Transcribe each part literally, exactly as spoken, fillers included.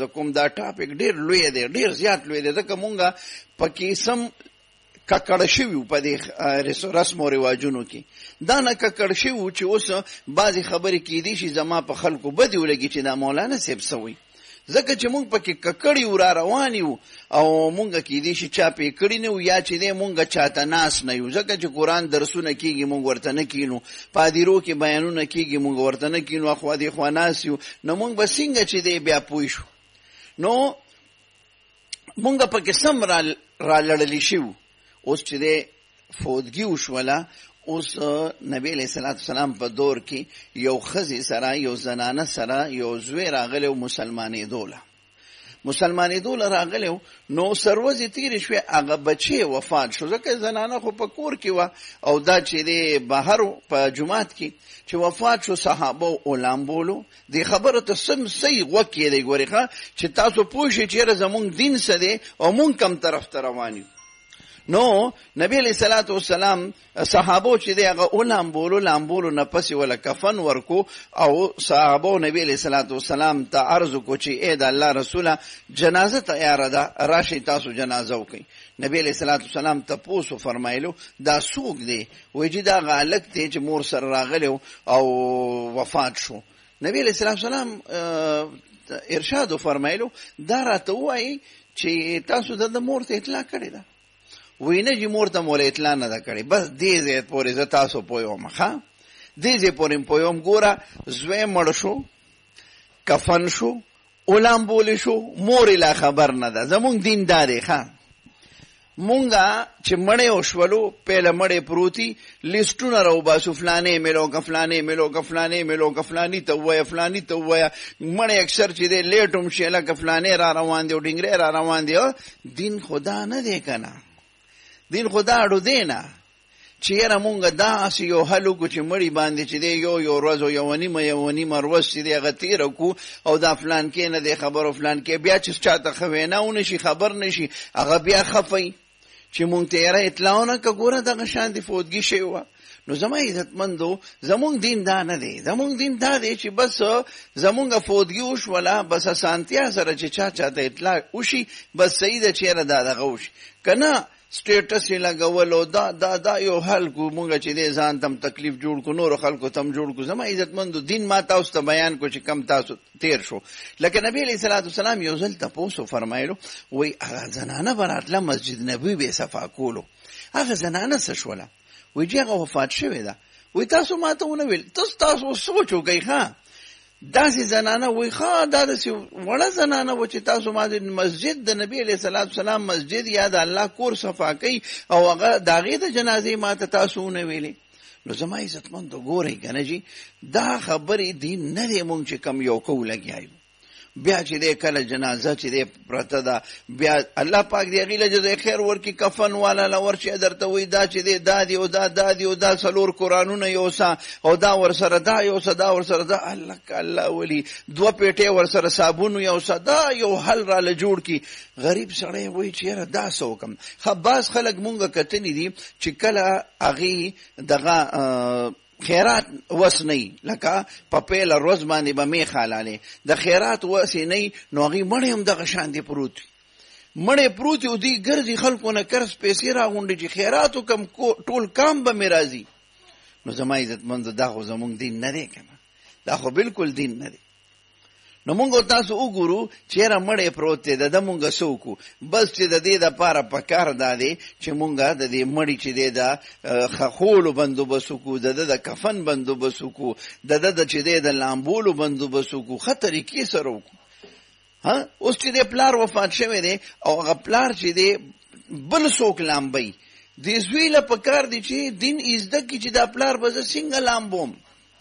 کوم دا ټاپک ډیر لوی دی، ډیر زیات لوی دی، ځکه مونږه پکې سم ککړ شوي په دې رسم او رواجونو کې. دا نه ککړ شوي چې اوس بعضې خبرې کیدی شي زما په خلکو بدې ولګي چې دا مولانا صاحب څه وایي، ځکه چې مونږ پکې ککړ یو را روان یو او مونږ کیدی شي چا پې کړي نه و یا چې دی مونږ چاته ناس نه یو، ځکه چې قرآن درسونه کېږي مونږ ورته نه کینو، پادیرو کې بیانونه کېږي مونږ ورته نه کینو، اخوا دې خوا ناس یو، نو مونږ به څنګه چې دی بیا پوه شو. نو مونږ پکې سم را لړلی شو. اوس چې دی فوتګي وشوله، اوس نبی علیه الصلاة والسلام په دور کې یو ښځې سره یو زنانه سره یو زوی راغلی و مسلمانېدوله مسلمانېدوله راغلی و. نو سروزې تېرې شوې، هغه بچی وفات شو، ځکه زنانه خو په کور کې وه او دا چې دی بهر په جومات کې چې وفات شو، صحابه اولامبولو. دې خبره ته سم صحیح غوږ کېدی ګورې ښه چې تاسو پوه شئ چېرې زمونږ دین څه دی او مونږ کم طرف ته روان یو. نو نبی علیہ الصلوۃ والسلام صحابو چې دی هغه اولامبولو، لامبولو نه پسې ولا کفن ورکو او صحابو نبی علیہ الصلوۃ والسلام ته عرض کو چې اے د الله رسوله جنازه تیار ده، راشي تاسو جنازه وکئ. نبی علیہ الصلوۃ والسلام تپوسو فرمایلو دا څوک دی؟ وایي چې دا هغه هلک دی چې مور سره راغلی او وفات شو. نبی علیہ الصلوۃ والسلام ارشاد فرمایلو دا راته وایي چې تاسو د مور ته اطلاع کړې ده؟ وی نه چې مور ته مولا اطلاع نه ده کړې، بس دې ځای پورې زه تاسو پوهوم. ښه دې ځای پورې م پوهوم. ګوره زوی مړ شو، کفن شو، اولامبولی شو، مور یې لا خبر نه ده. زمونږ دین دا دی. ښه مونږه چې مړې وشولو پهله مړې پروتي لیسټونه راوباسو، فلانې میلو که فلانې میلو که فلانې میلو که فلاني ته ووایه فلاني ته ووایه. مړې اکثر چې دی لیټ هم شي لکه فلانې را روان دی او ډنګرې را روان دی. دین خدا نه دی که نه، دین خدا اړو دی نه چې یاره مونږ داسې یو حل وکړو چې مړي باندې چې دی یو یو ورځ او یوه نیمه یوه نیمه ورځ چې دی هغه تېره کړو او دا فلان کې نه دی خبر او فلان کې بیا چې چاته ښه وینا ونه شي خبر نه شي هغه بیا خفئ چې مونږ ته یاره اطلاع ونه که ګوره دغه شان دې فوتګي شوې وه. نو زما عزتمندو زمونږ دین دا نه دی. زمونږ دین دا دی چې بس زمونږ فوتګي وشوله بس اسانتیا سره چې چا چاته اطلاع وشي بس صحیح ده چې یاره دا دغه وشي که نه سټیټس یې لګولو دا دا دا یو حل کو مونږ چې دی ځان تم تکلیف جوړ کو نورو خلکو تم جوړ کو. زما عزتمندو دین ما تاسو ته بیان کو چې کم تاسو تیر شو. لکه نبی علیه الصلاۃ والسلام یو ځل تپوسو فرمایلو وایي هغه زنانه به راتله مسجد نبوي به یې صفا کولو. هغه زنانه څه شوله؟ وایي چې هغه وفات شوې ده. وایي تاسو ما ته ونه ویل؟ تاسو تاسو سوچ وکئ. ښه داسې زنانه وایي ښه دا داسې وړه زنانه وه چې تاسو ما د مسجد د نبي علیه الصلاۃ والسلام مسجد یا د الله کور صفا کوي او هغه د هغې د جنازې ما ته تاسو ونه ویلې. نو زما عزتمندو ګورئ که نه جي دا خبرې دین نه دی مونږ چې کم یو کوو لګیا یو. بیا چې دی کله جنازه چې دی پرته ده بیا الله پاک دی هغې له جزای خیر ورکړي کفن والا له ورشي درته وایي دا چې دی دا دی او دا دا دی او دا څلور قرآنونه یوسه او دا ورسره دا یوسه دا ورسره دا الله که الله ولي دوه پیټې ورسره صابون یوسه دا یو حل راله جوړ کړي. غریب سړی وایي چې یاره دا څه وکړم. ښه بعض خلک مونږ کتلي دي چې کله هغې دغه خیرات وس نه لکه په پیله ورځ باندې به میخ حلالې د خیرات وس یې نه نو هغې مړی هم دغه شان دی پروت وي مړی پروت وي او دوی ګرځي خلکو نه قرض پیسې راغونډي چې خیرات وکړم ټول کام به مې راځي. نو زما عزتمندو دا خو زمونږ دین نه دی که نه، دا خو بالکل دین نه دی. نو مونږ تاسو وګورو چې یاره مړی پروت دی د ده مونږ څه وکړو؟ بس چې د دې دپاره پکار دا دی چې مونږ د دې مړي چې دی د خښولو بندوبست وکړو، د ده د کفن بندوبست وکړو، د ده د چې دی د لامبولو بندوبست وکړو، ښه طریقې سره وکړو. ها اوس چې دی پلار وفات شوی دی او هغه پلار چې دی بل څوک لامبئ دې زوی له پکار دی چې دین زده کړي چې دا پلار به زه څنګه لامبوم،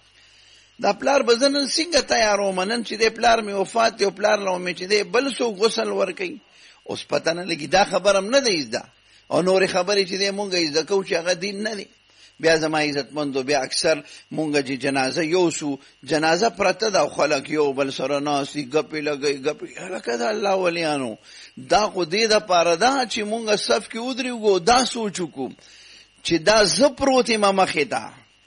دا پلار به زه نن څنګه تیاروم، نن چې دی پلار مې وفات دی او پلار له مې چې دی بل څوک غسل ورکوي. اوس پته نه لګي دا خبر هم نه دی زده او نورې خبرې چې دی مونږ زده کوو چې هغه دین نه دی. بیا زما عزتمندو بیا اکثر مونږ چې جنازه یوسو جنازه پرته ده او خلک یو بل سره ناست دي ګپې لګوي ګپې هلکه د الله ولیانو دا خو دې دپاره ده چې مونږ صف کې ودرېږو دا سوچ وکړو چې دا زه پروت یم مخې ته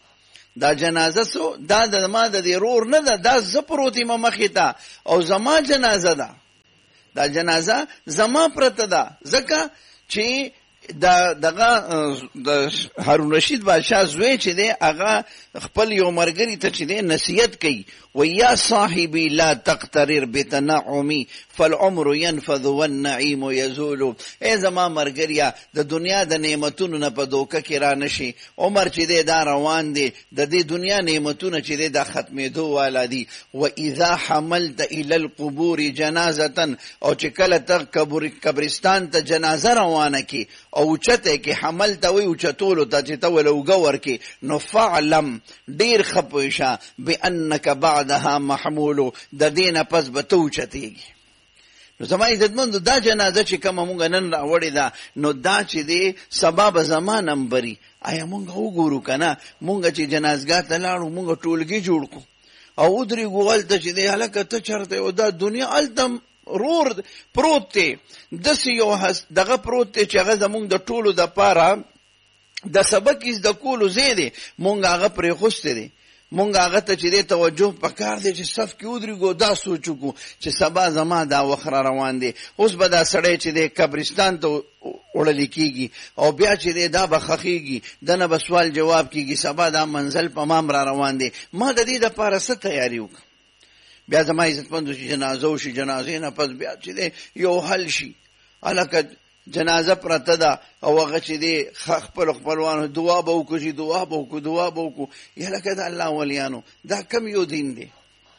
دا جنازه سو دا د ما د دې رور نه ده دا زه پروت یم مخې ته او زما جنازه ده دا جنازه زما پرته ده، ځکه چې دا دغه د هارون رشید بادشاه زوی چې دی هغه خپل یو مرګري ته چې دی نصیحت کوي، و یا صاحبي لا تقترر بتنعمي فالعمر ينفذ والنعيم يزول. ای زما مرګریا د دنیا د نعمتونو نه په دوکه کې را نشي، عمر چې دی دا روان دی، د دې دنیا نعمتونه چې دی دا ختمېدو والا دي. و اذا حملت الى القبور جنازه، او چې کله ته قبرستان ته جنازه روانه کی او چته کې حمل ته وي او چتولو ته چې ته ولوګه ورکې، نو فعلم ډیر خپوشه بانک بعدها محمول، د دینه پس به ته اوچتېږي. نو زما عزتمندو دا جنازه چې کومه مونږ نن راوړې ده، نو دا چې دی سبا به زما نمبري. آیا مونږ وګورو که نه؟ مونږ چې جنازګاه ته لاړو مونږ ټولګي جوړ کړو او ودرېږو هلته چې دی هلکه ته چېرته او دا دنیا هلته رور پروت دی، داسې یو دغه پروت دی چې هغه زمونږ د ټولو دپاره د سبق زده کولو ځای دی، مونږ هغه پرېښوستی دی. مونږ هغه ته چې دی توجه پکار دی چې صف کې ودرېږو، دا سوچ وکړو چې سبا زما دا وخت را روان دی. اوس به دا سړی چې دی قبرستان ته وړلی کېږي او بیا چې دی دا به خښېږي، دنه به سوال جواب کېږي، سبا دا منزل په مام را روان دی. ما د دې دپاره څه تیاري وکړه؟ بیا زما عزتمندو چې جنازه وشي، جنازې نه پس بیا چې دی یو حل شي، هلکه جنازه پرته ده او هغه چې دی خپل خپلوانو دعا به وکړو چې دعا به وکړو دعا به وکړو. یا لکه د الله ولیانو دا کم یو دین دی؟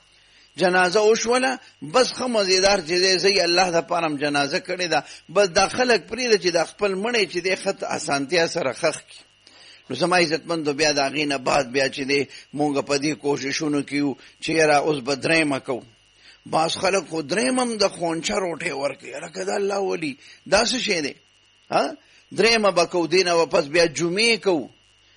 جنازه وشوله بس ښه مزیدار چې دی زه الله دپاره م جنازه کړې ده، بس دا خلک پرېږده چې دا خپل مړی چې دی ښه اسانتیا سره ښخ کړي. نو زما عزتمندو بیا د هغې نه بعد بیا چې دی مونږ په دې کوششونو کې یو چې یاره اوس به درېیمه کوو. بعض خلک خو درېیم هم د خونچه روټۍ ورکوي، لکه د الله ولي دا څه شی دی؟ درېیمه به کوو، دې نه واپس بیا جمعې کوو،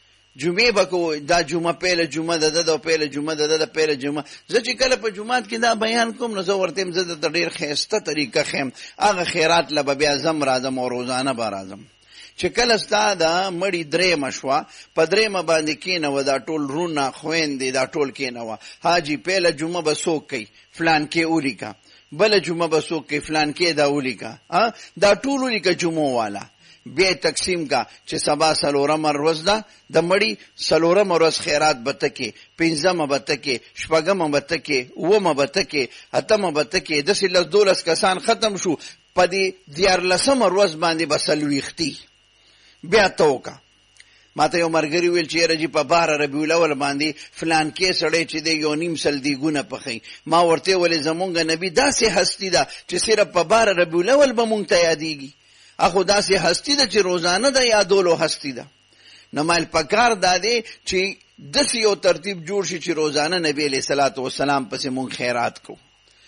جمعې به کوو. دا جمعه پیله جمعه د ده ده پیله جمعه د ده ده پیله جمعه. زه چې کله په جومات کې دا بیان کوم نو زه ورته یم زه درته ډېر ښایسته طریقه ښیم، هغه خیرات له به بیا زم راځم او روزانه به راځم. چې کله ستا د مړي درېیمه شوه، په درېیمه باندې کېنوه، دا ټول رونه خویندې دا ټول کېنوه، حاجي پیله جمعه به څوک کوي؟ فلان کې ولیکه، بله جمعه به څوک کوي؟ فلان کې دا ولیکه، دا ټول ولیکه جمعو والا. بیا تقسیم کا چې سبا څلورمه ورځ ده د مړي، څلورمه ورځ خیرات به ته کې، پنځمه به ته کې، شپږمه به ته کې، اوومه به ته کې، اتمه به ته کې. داسې لس دولس کسان ختم شو، په دې دیارلسمه ورځ باندې به څلوېښتي بیا ته وکړه. ما ته یو ملګري ویل چې یاره جي په باره ربیع الاول باندې فلان کې سړی چې دی یو نیم سل دیګونه پخوي. ما ورته ولې زمونږ نبي داسې هستي ده چې صرف په باره ربیع الاول به مونږ ته یادېږي، اخو داسې هستي ده چې روزانه د یادولو هستي ده. نو مایل پکار دا دی چې داسې یو ترتیب جوړ شي چې روزانه نبی علیه صلات وسلام پسې مونږ خیرات کو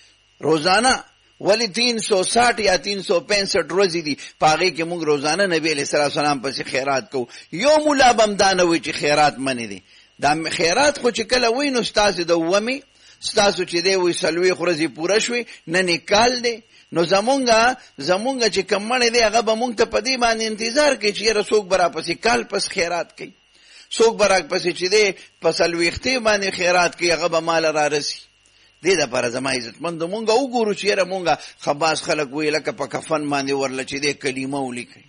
روزانه. ولی تین سو ساٹھ یا تین سو پینسٹھ روزی دی پاگی که مونگ روزانه نبی علیہ السلام پسی خیرات کو. یو مولا بمدانوی چی خیرات منی دی، دا خیرات خو چی کلا وی نو ستاسو دا ومی ستاسو چی دی وی سلوی خورزی پورا شوی ننی کال دی. نو زمونگا زمونگا چی کمانی دی اغا با مونگ تا پدی باندې انتظار کی چی یرا سوک برا پسی کال پس خیرات کی، سوک برا پسی چی دی پس الویختی باندې خیرات کی اغا با مال را رسی. دې دپاره زما عزتمندو مونږ وګورو چې یاره مونږ ښه باز خلک وایي لکه په کفن باندې ورله چې دی کلمه ولیکئ.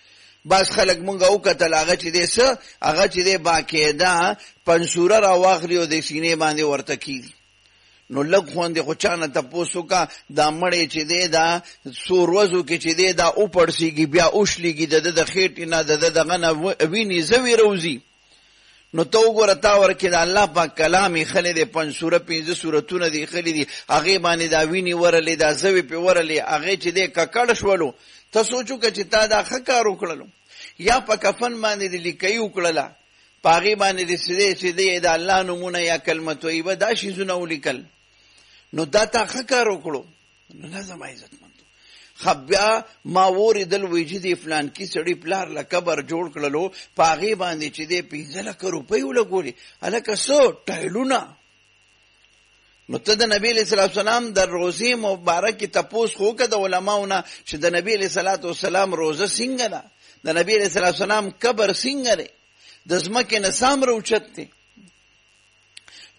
باز خلک مونږ وکتل هغه چې دی څه هغه چې دی باقاعده پنسوره راواخلي او د سینې باندې ورته کېږي. نو لږ خوندې خو چا نه تپوس وکړه دا مړی چې دی دا څو ورځو کې چې دی دا وپړسېږي بیا وشلېږي، د ده د خېټې نه د ده دغه نه وینې زوی روځي. نو تو وګوره تا ورکې د الله پاک کلام ایښلی دی، پنځ سوره پنځه سورتونه دې ایښلي دي، هغې باندې دا وینې ورلې دا زوی پې ورلې، هغې چې دی ککړ شولو. ته سوچ وکړه چې تا دا ښه کار وکړلو، یا په کفن باندې دې لیکۍ وکړله، په هغې باندې دې څه دی چې دی د الله نومونه یا کلمه طیبه دا شیزونه ولیکل، نو دا تا ښه کار وکړو. نو نه زما عزتمندو خبیا ما وریدل وی چې دی فلان کی سړی پلار له قبر جوړ کړلو، په هغې باندې چې دی پنځه لکه روپۍ ولګولې، هلکه څه ټایلونه. نو ته د نبی علیه صلات وسلام د روزې مبارکې تپوس خو وکړه د علماو نه چې د نبی علیه صلات وسلام روزه څنګه ده، د نبی علیه صلات وسلام قبر څنګه دی، د ځمکې نه څومره اوچت دی.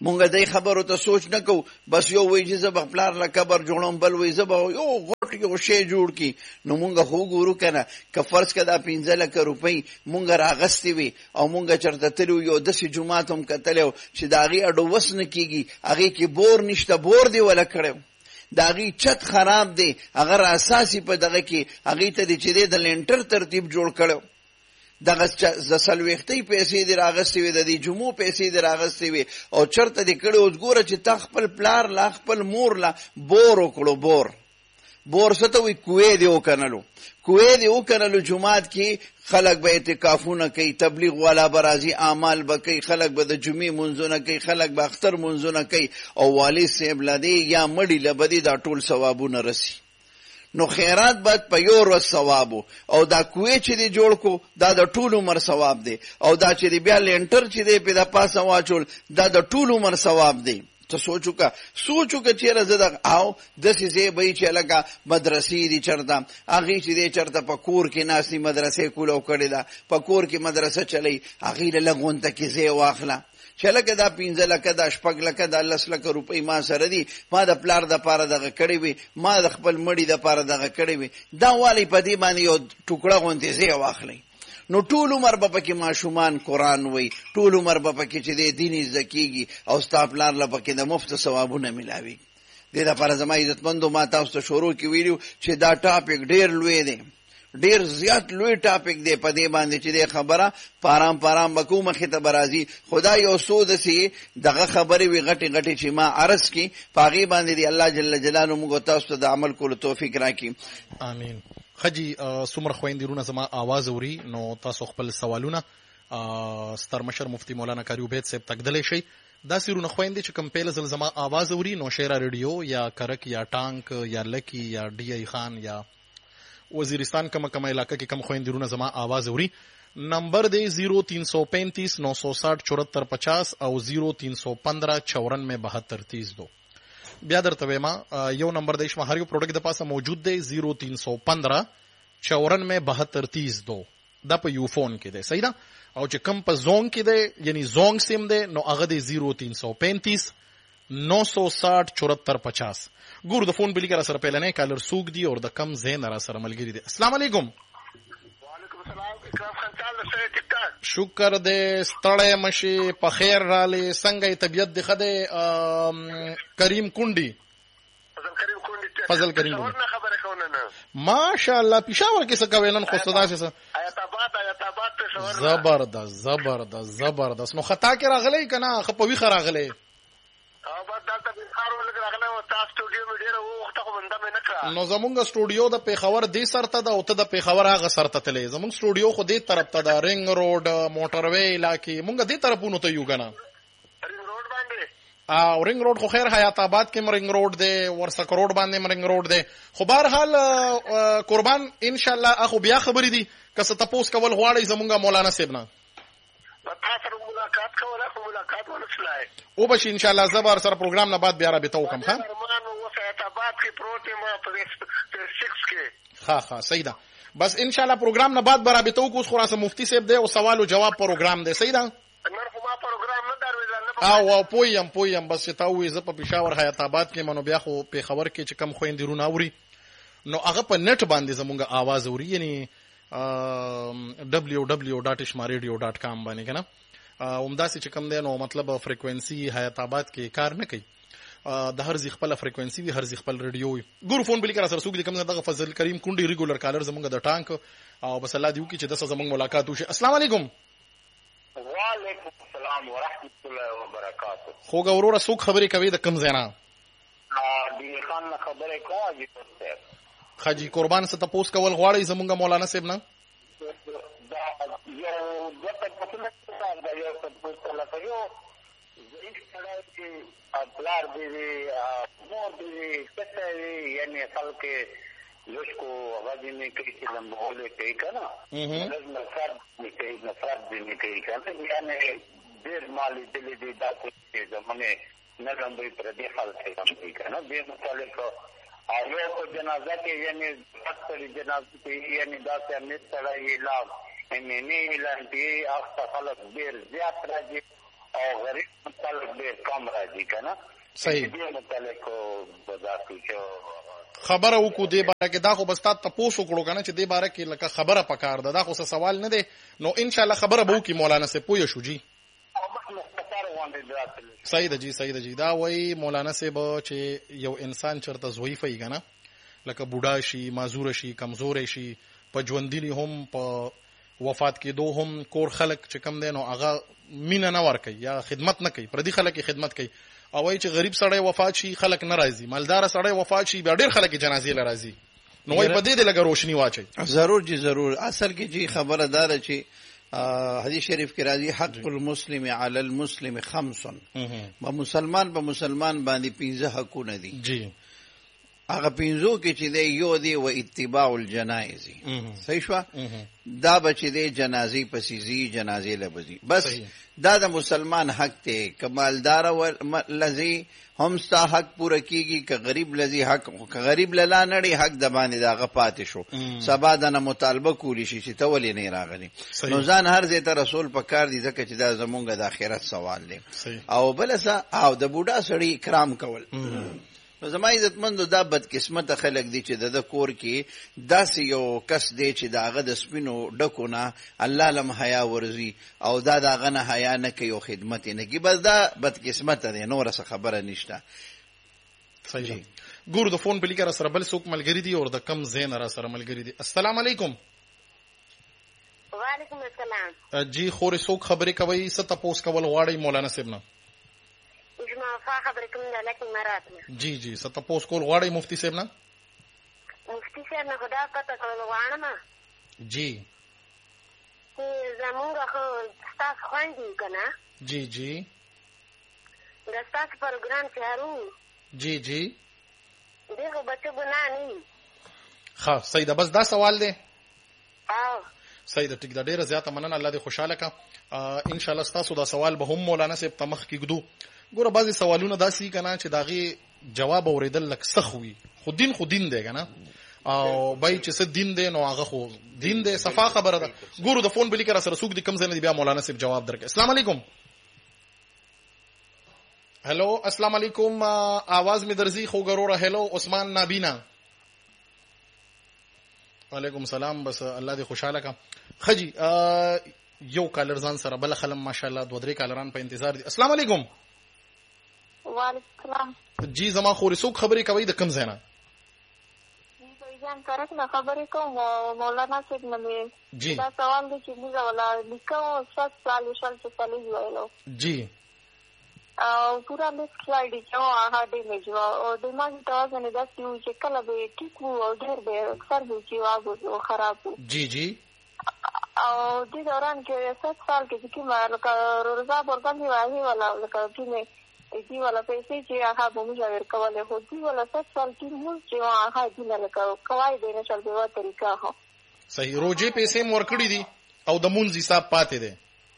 مونږ دای خبرو ته سوچ نه کوو، بس یو وایي چې زه به پلار له قبر جوړوم، بل وایي زه به یو غټ یو شی جوړ کړي. نو مونږ خو ګورو که نه، که فرض که دا پنځه لکه روپۍ مونږ راغستې وي او مونږ چېرته تللي وو، یو داسې جومات هم کتلی و چې د هغې اډو وس نه کېږي، هغې کې بور نشته، بور دې وله کړی د هغې چت خراب دی، هغه راساسي په دغه کې هغې ته دی چې دی د لینټر ترتیب جوړ کړی، دغه د څلوېښتۍ پیسې دې راغستې وې، د دې جمعو پیسې دې راغستې وې او چېرته دې کړی. اوس ګوره چې تا خپل پلار لا خپل مور لا بور وکړو. بور بور څه ته وایي؟ کوې دې وکنلو. کوې دې وکنلو جومات کې خلک به اعتکافونه کوي، تبلیغ والا به راځي، اعمال به کوي، خلک به د جمعې منځونه کوي، خلک به اختر منځونه کوي او والي صاحب له دې یا مړي له به دې دا ټول ثوابونه رسي. نو خیرات باید په یو ورځ ثواب او دا کوې چې دی جوړ کو دا د ټول عمر ثواب دی، او دا چې دی بیا لینټر چې دی په د پاسه واچول دا د ټول عمر ثواب دی. ته سوچ وکړه سوچ وکړه چېرې زه د او داسې ځای به وي چې لکه مدرسې دي چېرته هغې چې دی چېرته په کور کې ناست دي، مدرسې کولو کړې ده، په کور کې مدرسه چلی، هغې له لږ غونته کې ځای واخله چې لکه دا پنځه لکه دا شپږ لکه دا لس لکه روپۍ ما سره دي، ما د پلار دپاره دغه کړې وي، ما د خپل مړي دپاره دغه کړې وي، دا والی په دې باندې یو ټوکړه غوندې ځای واخلئ. نو ټول عمر به پکې ماشومان قرآن وی، ټول عمر به پکې چې دی دین زده کېږي او ستا پلار له پکې د مفت ثوابونه میلاوي. دې دپاره زما عزتمندو ما تاسو ته شروع کې ویلي چې دا ټاپک ډېر لوی دی، ډېر زیات لوی ټاپک دی. په دې باندې چې دی خبره پارام پارام به کوو، مخې ته به راځي. خدا یو څو داسې دغه خبرې وي غټې غټې چې ما عرض کړي، په هغې باندې دی الله جل جلاله موږ تاسو ته د عمل کولو توفیق راکړي. آمین. خجی څومره خویندې وروڼه زما آواز اوري، نو تاسو خپل سوالونه ستر مشر مفتی مولانا قاري عبید صاحب تقدلی شئ. داسې وروڼه خویندې چې کوم پیله ځل زما آواز اوري، نو شیره ریډیو یا کرک یا ټانک یا لکی یا ډي ای خان یا وزیرستان کومه کومه علاقه کې کوم خویندې وروڼه زما آواز اوري، نمبر دی زیرو تین سو پینتیس نو سو ساٹھ چورہتر پچاس او زیرو تین سو پندرہ چورانوے بہتر تیس دو. بیا درته وایم یو نمبر دی شما هر یو پروډکټ د پاسه موجود دی زیرو تین سو پندرہ چورانوے بہتر تیس دو. دا په یو فون کې دی، صحیح ده. او چې کم په زونګ کې دی یعنی زونګ سیم دی نو هغه دی زیرو تین سو پینتیس نو سو ساٹھ چورہتر پچاس. ګورو د فون بلی کې را سره پیلنې کالر سوق دی او د کم زین را سره ملګری دی. السلام علیکم. وعلیکم السلام. اکرام خان صاحب له سره ټیک ټاک. شکر دې ستړی مشي په خیر رالی، څنګه طبیعت دې ښه دی؟ کریم کونډي فضل کریم کونډي فضل کریم کونډي څورنه خبره کوله نه ماشاءالله. پېښور کې څه کوي نن خو ستاسو څه آیت آباد آیت آباد ته څورنه زبردست زبردست زبردست. نو خطا کې راغلی کنه خ په وی راغلی او بعد دلته په خارو لګ راغله او تاسو سټوډیو مې ډیره وخت خو بنده مې نه کړه. نو زمونږ سټوډیو د پیښور دې سرته ده او ته د پیښور هغه سرته تلې. زمونږ سټوډیو خو دې طرف ته ده، رنګ روډ موټر وې علاقې مونږ دې طرفونو ته یو کنه. رنګ روډ باندې او رنګ روډ خو خیر حیات آباد کې رنګ روډ دی، ورسک روډ باندې رنګ روډ دی. خو بهرحال قربان ان شاء الله اخو بیا خبرې دي که څه تاسو کول غواړئ زمونږ مولانا صاحب نه تاسو ملاقات کوله، خو ملاقات ونشلای او بشي ان شاء الله زبر سره پروګرام نه بعد بیا را بتاو کوم. ها ارمان او سایت آباد کې پروت ما په سکس کې. ها ها صحیح ده. بس ان شاء الله پروګرام نه بعد برا بتاو کو خلاص مفتی صاحب دی او سوال او جواب پروګرام دی، صحیح ده. نن خو ما پروګرام نه دروي نه او او پویم پویم بس تا وې ز په پېښور حیات آباد کې منو بیا خو په خبر کې چې کم خويندې رونه اوري نو هغه په نت باندې زمونږه आवाज اوري، یعنی دبلیو دبلیو ډاٹ اشماریډیو ډاٹ کام باندې کنه اومداسي چې کم دی نو مطلب فریکوئنسي حیات آباد کې کار نه کوي، د هر ځای خپل فریکوئنسي وي، هر ځای خپل ریډیو وي. ګور فون بلی کرا سره سوق دي کوم دغه فضل کریم کونډي ریګولر کالر زمونږ د ټانک او بس الله دې وکړي چې د سره زمونږ ملاقات وشي. السلام علیکم. وعلیکم السلام ورحمۃ اللہ وبرکاتہ. خو ګوروره سوق خبرې کوي د کم زینا دی خان خبرې کوه جی صاحب خاجي قربان ست تاسو کول غواړي زمونږ مولانا صاحب نه دا یو دغه په څه دا یو تاسو لا کوي زه چې پلار دې مور دې څه یعنی خلک لشکو غادي نه کوي چې لمبوله کوي کنه لازم نفرد نه کوي نفرد دې نه کوي کنه یعنی ډېر مالي دلې دې دا کوي زمونه نه لمبي پر دې حال څه کوي کنه دې متعلق آیا په جنازه کې یعنی اکثر جنازه کې یعنی دا څه نه سره اعلان یعنی نه اعلان دی اخته خلک ډېر زیات راځي او غریب متعلق ډېر کم راځي که نه صحیح دې متعلق به داسې چې خبره وکړو دې باره کې. دا خو به ستا تپوس وکړو که نه چې دې باره کې لکه خبره پکار ده، دا خو څه سوال نه دی. نو انشاءالله خبره به وکړي مولانا صاحب، پوه شو جي. صحیح ده جی، صحیح ده جی. دا وایي مولانا صاحب چې یو انسان چېرته ضعیفه وي که نه، لکه بوډا شي، معذوره شي، کمزوری شي، په ژوندي هم په وفات کېدو هم کور خلک چې کم دی نو هغه مینه نه ورکوي یا خدمت نه کوي، پردي خلک یې خدمت کوي. او وایي چې غریب سړی وفات شي خلک نه راځي، مالداره سړی وفات شي بیا ډېر خلک یې جنازې له راځي. نو وایي په دې دې لږه روشني واچوي. ضرور جی ضرور. اصل کې جی خبره دا ده چې حدیث شریف کې راځي حق المسلم علی المسلم خمس، به مسلمان به مسلمان باندې پنځه حقونه دي جی. هغه پنځو کې چې دی یو دی و اتباع الجنائز، صحیح شو، دا به چې دی جنازې پسې ځي، جنازې له به ځي. بس دا د مسلمان حق دی. که مالداره لځي هم ستا حق پوره کېږي، که غریب لځي حق، که غریب له لا نړې حق د باندې د هغه پاتې شو، سبا د نه مطالبه کولی شي چې ته ولې نه راغلی. نو ځان هر ځای ته رسول پکار دي، ځکه چې دا زمونږ د آخرت سوال دی. او بله څه، او د بوډا سړي اکرام کول. نو زما عزتمندو دا بدقسمته خلک دي چې د ده کور کې داسې یو کس دی چې د هغه د سپینو ډکو نه الله لم حیا ورځي او دا د هغه نه حیا نه کوي او خدمت یې نه کوي. بس دا بدقسمته دی، نوره څه خبره نشته. صحیح. ګورو د فون په لیکه را سره بل څوک ملګري دي او د کم ځای نه را سره ملګري دي. السلام علیکم. وعلیکم السلام. جی خورې څوک خبرې کوئ، څه تپوس کول غواړئ مولانا صاحب نه؟ خبرې کوم د لکه مراد نه. جی جی څه تپوس کول غواړئ مفتي صاحب نه؟ مفتي صاحب نه خو دا پته کول غواړم جی چې زمونږ خو ستاسو خویندې که نه جی جی د ستاسو پروګرام چې هرو جی جی دې خو بچه ګناه نه وي. ښه صحیح ده. بس دا سوال دی. او صحیح ده، ټیک ده. ډېره زیاته مننه، الله دې خوشحاله کړه. انشاءالله ستاسو دا سوال به هم مولانا صاحب ته مخ کېږدو. ګوره بعضې سوالونه داسې که نه چې د هغې جواب اورېدل لږ سخت وي، خو دین خو دین دی که نه، او بای چې څه دین دی نو هغه خو دین دی، صفا خبره ده. ګورو د فون په لیکه را سره څوک دي، کوم ځای نه دي، بیا مولانا صاحب جواب درکړي. السلام علیکم. هلو السلام علیکم. آواز می درځي خو ګروره. هلو عثمان نابینا. وعلیکم سلام. بس الله دې خوشحاله کړه. ښه جي یو کالر ځان سره بله خلم ماشاءالله دوه درې کالران په انتظار دي. السلام علیکم. وعلیکم السلام. جی زما خورې څوک خبرې کوي د کوم ځای نه؟ ځان کرک نه خبرې کوم مولانا صاحب نه مې جی دا سوال دی چې موږ ولا لیکو شت سال شل چالیس ویلو جی او پورا لیست سلایډ چې هغه دې مې جو او د ما ته توازن دا چې کله به ټیک وو او ډېر به اکثر به چې واغو خراب جی جی او دې دوران کې ست سال کې چې ما لکه روزا ورګندې وایي ولا لکه چې دی والا پیسې چې هغه به موږ ورکولې، خو دی والا ست سال کې موږ چې هغه دې نه لکه کوای دی نه شل به طریقه هو صحیح. روزي پیسې مور کړې دي او د مونږ حساب پاتې دی.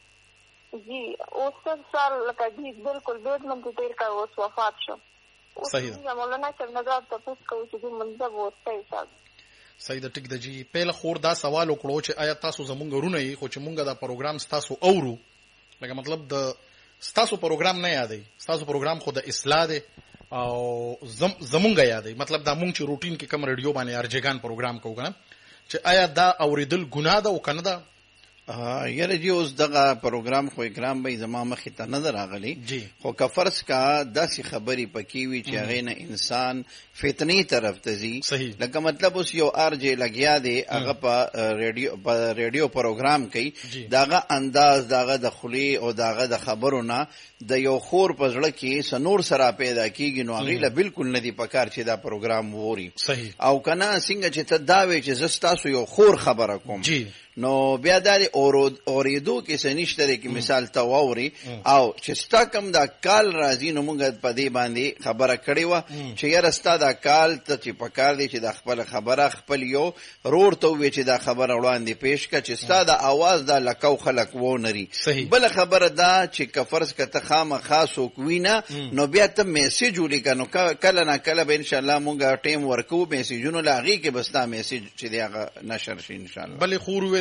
جی اوس ست سال لکه دې بالکل ډېر منځ تیر کا اوس وفات شو. صحیح ده. مولانا صاحب نه دا تاسو کوم چې دې منځ وسته حساب. صحیح ده، ټیک ده جی. پیله خور دا سوال وکړو چې آیا تاسو زمونږ ورونه یې، خو چې مونږ دا پروګرام تاسو اورو، لکه مطلب د ستاسو پروګرام نه یادای، ستاسو پروګرام خو د اصلاح دی او زم زمونږ یادای، مطلب دا مونږ چې روټین کې کم رادیو باندې ارجګان پروګرام کوو کنه، چې آیا دا اوریدل ګناه ده او کنه ده؟ یاره جی اوس دغه پروګرام خو اکرام به زما مخې ته نه راغلی، خو که فرض کا داسې خبرې پکې وي چې هغې نه انسان فتنې طرف ته ځي، لکه مطلب اوس یو ارجې لګیا دی هغه په ریډیو په ریډیو پروګرام کوي، د هغه انداز د هغه د خولې او د هغه د خبرو نه د یو خور په زړه کې څه نور سره پیدا کېږي، نو هغې له بلکل نه دي پکار چې دا پروګرام ووري. او که نه څنګه چې ته دا وې چې زه ستاسو یو خور خبره کوم، نو بیا دا د اورېدو کې څه نشته دی، کې مثال ته واوري او چې ستا کوم دا کال راځي، نو موږ په دې باندې خبره کړې وه چې یاره ستا دا کال ته چې پکار دی چې دا خپله خبره خپل یو رور ته ووایې چې دا خبره وړاندې پیش کړه، چې ستا د اواز دا لکو خلک ونري. بله خبره دا چې که فرض که ته خامخا څوک وینه، نو بیا ته میسیج ولیکه، نو کله نه کله به انشاءالله موږ ټیم ورکوو میسیجونو له هغې کې به ستا میسیج چې دی هغه نشر شي انشاءالله. بلې خور وویل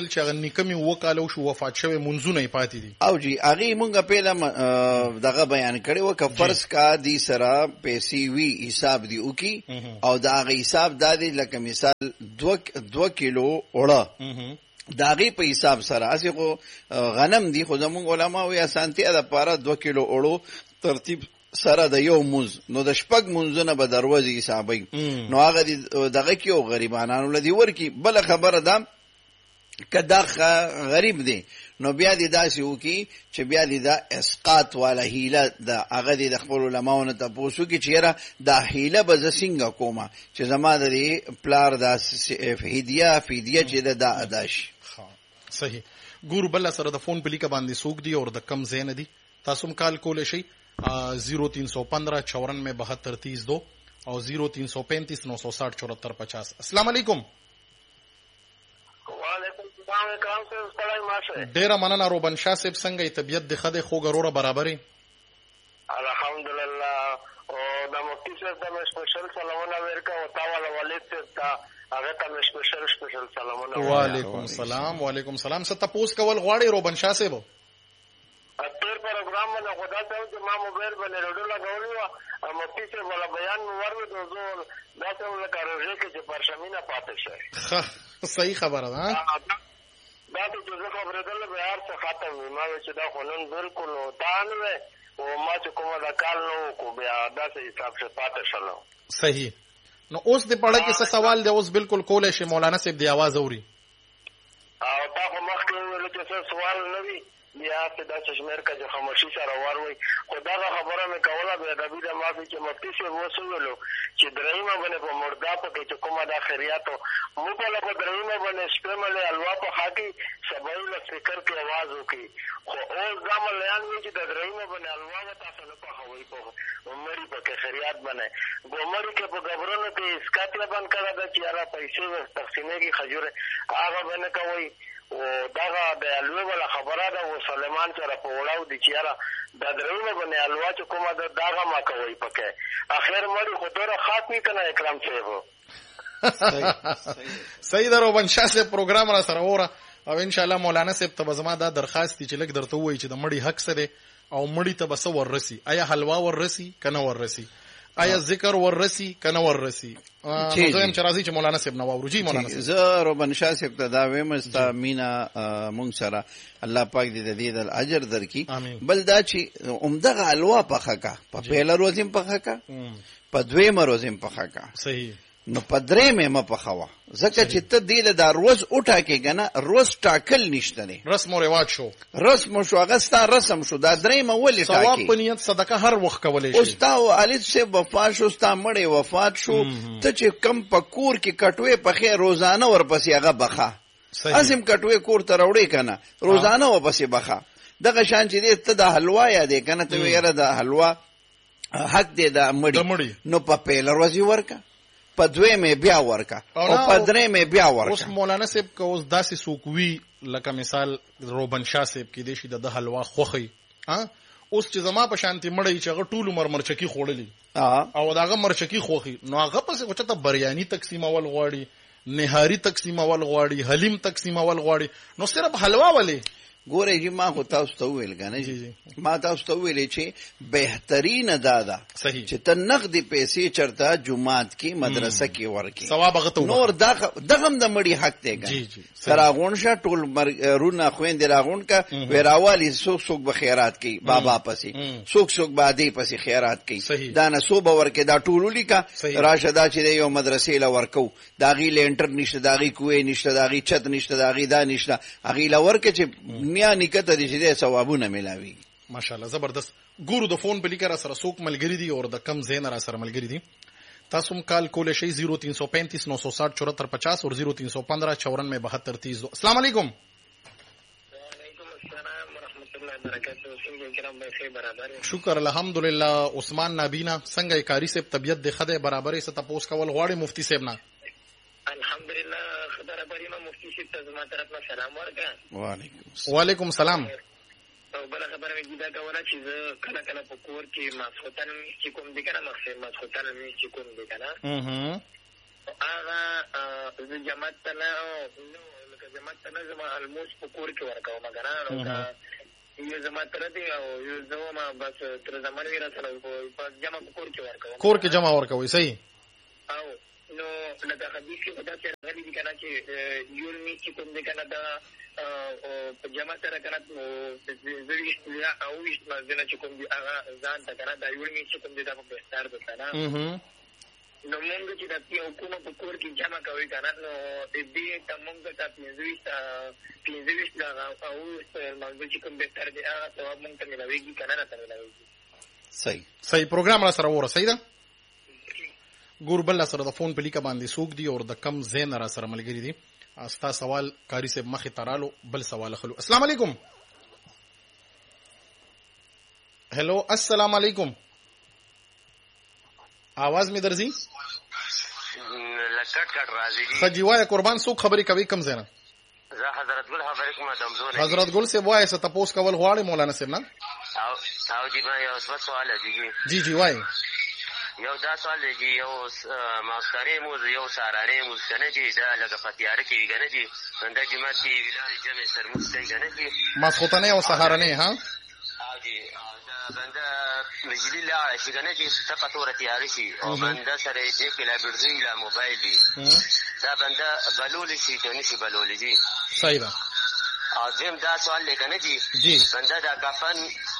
ویل چې هغه نیکه مې اووه کاله وشو وفات شوی منځونه یې پاتې دي او جی هغې مونږ پهله دغه بیان کړی وه که فرض کا دې سره پیسې وي حساب دې وکړي او د هغه حساب دا دی لکه مثال دوه کیلو اوړه د هغې په حساب سره هسې خو غنم دي خو زمونږ علما وایي اسانتیا دپاره دوه کیلو اوړو ترتیب سره د یو مونځ نو د شپږ مونځونه به د ورځې حسابوي نو هغه دغه کې او غریبانانو له دې ورکړي بله خبره ده که دا غریب دی نو بیا دې داسې وکړي چې بیا دې دا اسقاط والا هیله د هغه دې د خپلو علماو نه تپوس وکړي چې یاره دا هیله به زه څنګه کومه چې زما د دې پلار دا هدیه فدیه چې ده دا ادا شي صحیح ګورو بله سره د فون په لیکه باندې څوک دي او د کم ځای نه دي تاسو هم کال کولی شئ زیرو تین سو پندرہ چورانوے بہتر تیس دو اور زیرو تین سو پینتیس نو سو ساٹھ چورہتر پچاس. السلام علیکم. وعلیکم السلام اکرام سے استاد ماشه ډیره مننه روبن شاه صاحب څنګه طبیعت د خده خو غروره برابرې الحمدلله او د مفتی صاحب د سپیشل سلامونه ورکا او تاواله والد صاحب ته هغه ته سپیشل سپیشل سلامونه. وعلیکم السلام. وعلیکم السلام. څه تاسو کول غواړئ روبن شاه صاحب؟ اتر پروګرام باندې خدا ته چې ما موبایل باندې رډو لګولې و مفتی صاحب ولا بیان ورو د زور دا څه لکه راځي چې پرشمینه پاتې شي. صحیح خبره ده. دا ته چې خبره ده به هر څه ختم وي ما چې دا خلن بالکل تان و او ما چې کومه دا کال نو کو بیا دا څه حساب څه پاتې شلو. صحیح. نو اوس د پړه کې څه سوال دی اوس بالکل کولای شي مولانا صاحب دی आवाज اوري او تا خو مخکې ویل چې څه سوال نه وي بیا څه دا چشمیر کا چې خاموشي سره وروي خدا غا خبره مې کوله به د دې مافي چې مفتی سے وسولو چې درېمه باندې په مردا په کې چې کومه د خیراتو مو په لپاره درېمه باندې سپمله الوا په خاطي سبای له فکر کې आवाज وکي خو اوس ځم لیان وی چې د درېمه باندې الوا تاسو نه په هوای په عمرې په کې خیرات باندې ګومري کې په غبرونو کې اسکاتله باندې کړه د چیرې پیسې تقسیمې کې خجوره هغه باندې کوي او دغه د الوی ولا خبره ده او سليمان سره په وړاو دي چیرې د درېمه باندې الوا چې کومه د دغه ما کوي پکې اخر مړي خو ډېر خاطی کنه اکرام صاحب. صحیح درو بن شاسه پروګرام را سره وره او ان شاء الله مولانا صاحب ته زما دا درخواست چې لګ درته وایي چې د مړی حق سره او مړی ته بس وررسي آیا حلوا وررسي کنه وررسي آیا ذکر وررسي کنه وررسي زه هم چرازي چې مولانا صاحب نو ورجي مولانا صاحب زه روبن شاه صاحب ته دا وایم استا مینا مونږ سره الله پاک دې د دې د اجر درکې بل دا چې عمدغه الوا پخه کا په پیله روزم پخه کا په دویمه روزم پخه کا. صحیح. نو په درې مې م پخوا ځکه چې ته دې دا روز وټاکې کنه روز ټاکل نشته نه رسم او رواج شو رسم شو هغه ستا رسم شو دا درې م ولې ټاکې ثواب په نیت صدقه هر وخت کولای شي. او ستا علي صاحب وفات شو ستا مړی وفات شو ته چې کم په کور کې کټوي په خیر روزانه ورپسې هغه بخا ازم کټوي کور ته راوړې کنه روزانه ورپسې بخا دغه شان چې دې ته د حلوا یا دې کنه ته یاره د حلوا حق دې د مړی نو په پیل ورځي ورکا په دوی مې بیا ورکا او په درې مې بیا ورکا. اوس مولانا صاحب که اوس داسې څوک وي لکه مثال روبن شاه صاحب کې دی شي د حلوا خوخي ها اوس چې زما په شانتي مړی چې هغه ټول عمر مرچکی خوړلی او داغه مرچکی خوخي نو هغه پس اوچته بریانی تقسیمول غواړي نهاری تقسیمول غواړي حلیم تقسیمول غواړي نو صرف حلوا ولې ګورې چې ما خو تاسو ته ویل کنه ما تاسو ته ویلې چې بهترین دادا چې ته نقدي پیسې چرته جمعات کې مدرسه کې ورکې ثواب هغه ته نور دغم د مړي حق دی کنه سراغون شه ټول رونه خويند راغون کا وراوالي سوک سوک به خیرات کوي بابا پسې سوک سوک باندې پسې خیرات کوي دا نه سو به ورکې دا ټول لیکا راشدا چې یو مدرسې لا ورکو دا غي لنټر نشته دا غي کوې نشته دا غي چت نشته دا غي دا نشته هغه لا ورکې چې نیا نکته دي چې ثوابونه ملاوي. ماشاءالله زبردست. ګورو د فون په لیکه سره څوک ملګری دي او د کم زین را سره ملګری دي تاسو هم کال کولای شئ زیرو تین سو پینتیس نو سو ساٹھ چورہتر پچاس اور زیرو تین سو پندرہ چورانوے بہتر تیس دو. السلام علیکم. وعلیکم السلام ورحمۃ اللہ وبرکاتہ. څنګه کرام به خیر برابر شکر الحمدلله. عثمان نابینا څنګه کاری صاحب طبیعت د خده برابرې ست تاسو کول غواړي مفتی صاحب نه الحمدلله خبر برینه مفتی صاحب ته زما طرف نه سلام ورکړه. وعلیکم وعلیکم السلام. او بل خبره مې دا کوله چې کله کله په کور کې ماسختن چې کوم دي کنه مخسر ماسختن مې چې کوم دي کنه اها هغه زه جماعت ته نه نو لکه جماعت ته نه زما الموس په کور کې ورکوم که نه نو یو زما تره دی او یو زه وم بس تر زمان وي را سره بس جمع په کور کې ورکوم کور کې جمع ورکوئ صحیح او نو لکه حدیث کې په داسې راغلي دي که نه چې یول میټ چې کوم دی که نه دا په جمع سره که نه زه ویشت یا اوویشت مزدونه چې کوم دي هغه ځان ته که نه دا یول میټ چې کوم دی دا په بهتر ده که نه نو مونږ چې دا یو کومه په کور کې جمع کوي که نه نو دې ته مونږ ته پنځه ویشت پنځه ویشت دغه اوویشت مزدونه چې کوم بهتر دی هغه ثواب مونږ ته میلاویږي که نه راته میلاویږي صحیح صحیح پروګرام را سره ورسئ ده ګور بل سره د فون په لیکه باندې څوک دي او د کم ځای نه را سره ملګري دي ستا سوال کاری صاحب مخې ته رالو بل سوال خلو السلام علیکم هلو السلام علیکم आवाज می درځي لکټ کټ راځي دي خجیوای قربان څوک خبرې کوي کم ځای نه زه حضرت ګل خبرې کوم دمزونه حضرت ګل سے وای څه تاسو کول غواړي مولانا صاحب نه او او جی ما یو څه سوال دی جی جی وای یو دا سوال دی یو ماسکارې مو یو ساراره مو څنګه دی دا لکه پتیاره کې ویګنه دی څنګه جماعت دی ویلای جمع سرموس څنګه دی ماسخوتنه او سهارنه ها او جی دا بنده مجلی لا شګنه دی څه تور تیاری شي او بنده سره دې کې لا برځي لا موبایل دی دا بنده بلول شي ته نشي بلول دی صحیح ده او دیم دا سوال لیکنه دی جی بنده دا کفن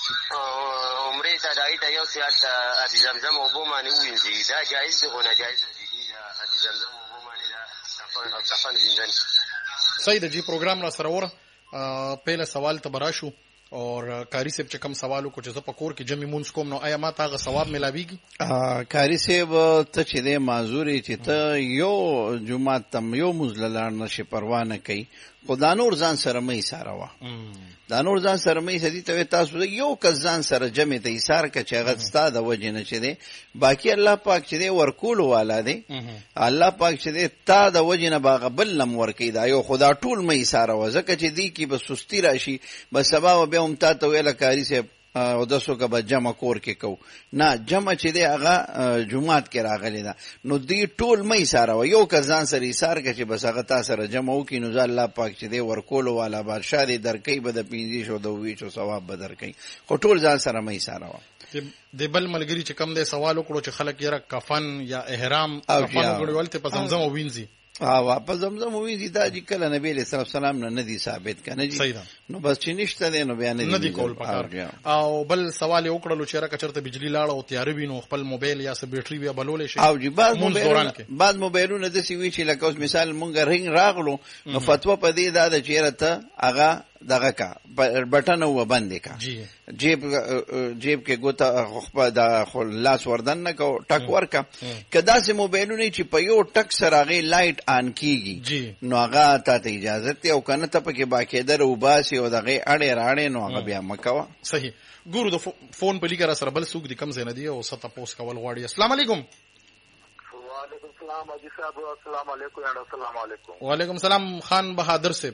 عمره ته دای ته یو سیات ابي زمزم او بو معنی وینځي دا جایز دی خو نه جایز دی دا ابي زمزم او بو معنی دا کفن کفن زندان صحیح ده جی پروګرام را سره ور پہلا سوال ته براشو اور کاری صاحب چې کوم سوالو کو چې زه پکور کې جمع مونږ کوم نو آیا ما تاغه ثواب ملاويږي کاری صاحب ته چې د معذوري چې ته یو جمعه تم یو مزللار نشي پروا نه کوي خدا نور ځان سره مې ساره وا دا نور ځان سره مې سدي ته تاسو یو کس ځان سره جمع ته ایثار ک چې غستا د وجه نه چي دي باقي الله پاک چې دی ورکول والا دی الله پاک چې دی تا د وجه نه باغ بل لم ورکی دا یو خدا ټول مې ساره و زکه چې دی کی به سستی راشي بس سبا به هم تا ته ویل کاری سه او داسو که به جمع کور کې کو نه جمع چې دی هغه جمعات کې راغلی ده نو دی ټول مې ساره و یو که ځان سره ایثار که چې بس هغه تا سره جمع وکړي نو الله پاک چې دی ورکول والا بادشاه دی درکې به د پنځه شو د ویچو ثواب به درکې خو ټول ځان سره مې ساره و د بل ملګری چې کم دی سوال وکړو چې خلک یې کفن یا احرام کفن وګړول ته په زمزم وینځي ها واپس زمزم وینځي دا چې کله نبی علیہ السلام نه ندي ثابت کنه جی نو بس چې نشته دی نو بیان نه دی کول پکار او بل سوال وکړلو چې را کچرته بجلی لاړه او تیار وینو خپل موبایل یا سه بیټری بیا بلول شي او جی بعد موبایل بعد موبایلونه د سی وی چې لکه اوس مثال مونږ رنګ راغلو نو فتوا په دې دا چې رته هغه دغه کا بٹن و باندې کا جیب جیب کې ګوتا خو د خلاص وردن نه کو ټک ورکا کدا سه موبایلونه چې په یو ټک سره غي لایټ آن کیږي نو هغه ته اجازه ته او کنه ته پکې باقاعده وباسي او دغه اړې راړې نو هغه بیا مکوا صحیح ګورو د فون په لیکره سره بل سوق دي کم زنه دي او ستا پوس کول غواړي السلام علیکم وعلیکم السلام اجي صاحب السلام علیکم السلام علیکم وعلیکم السلام خان بهادر صاحب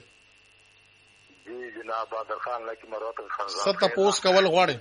جی جناب بہادر خان لکی مروت خان ستا پوس کول غواړي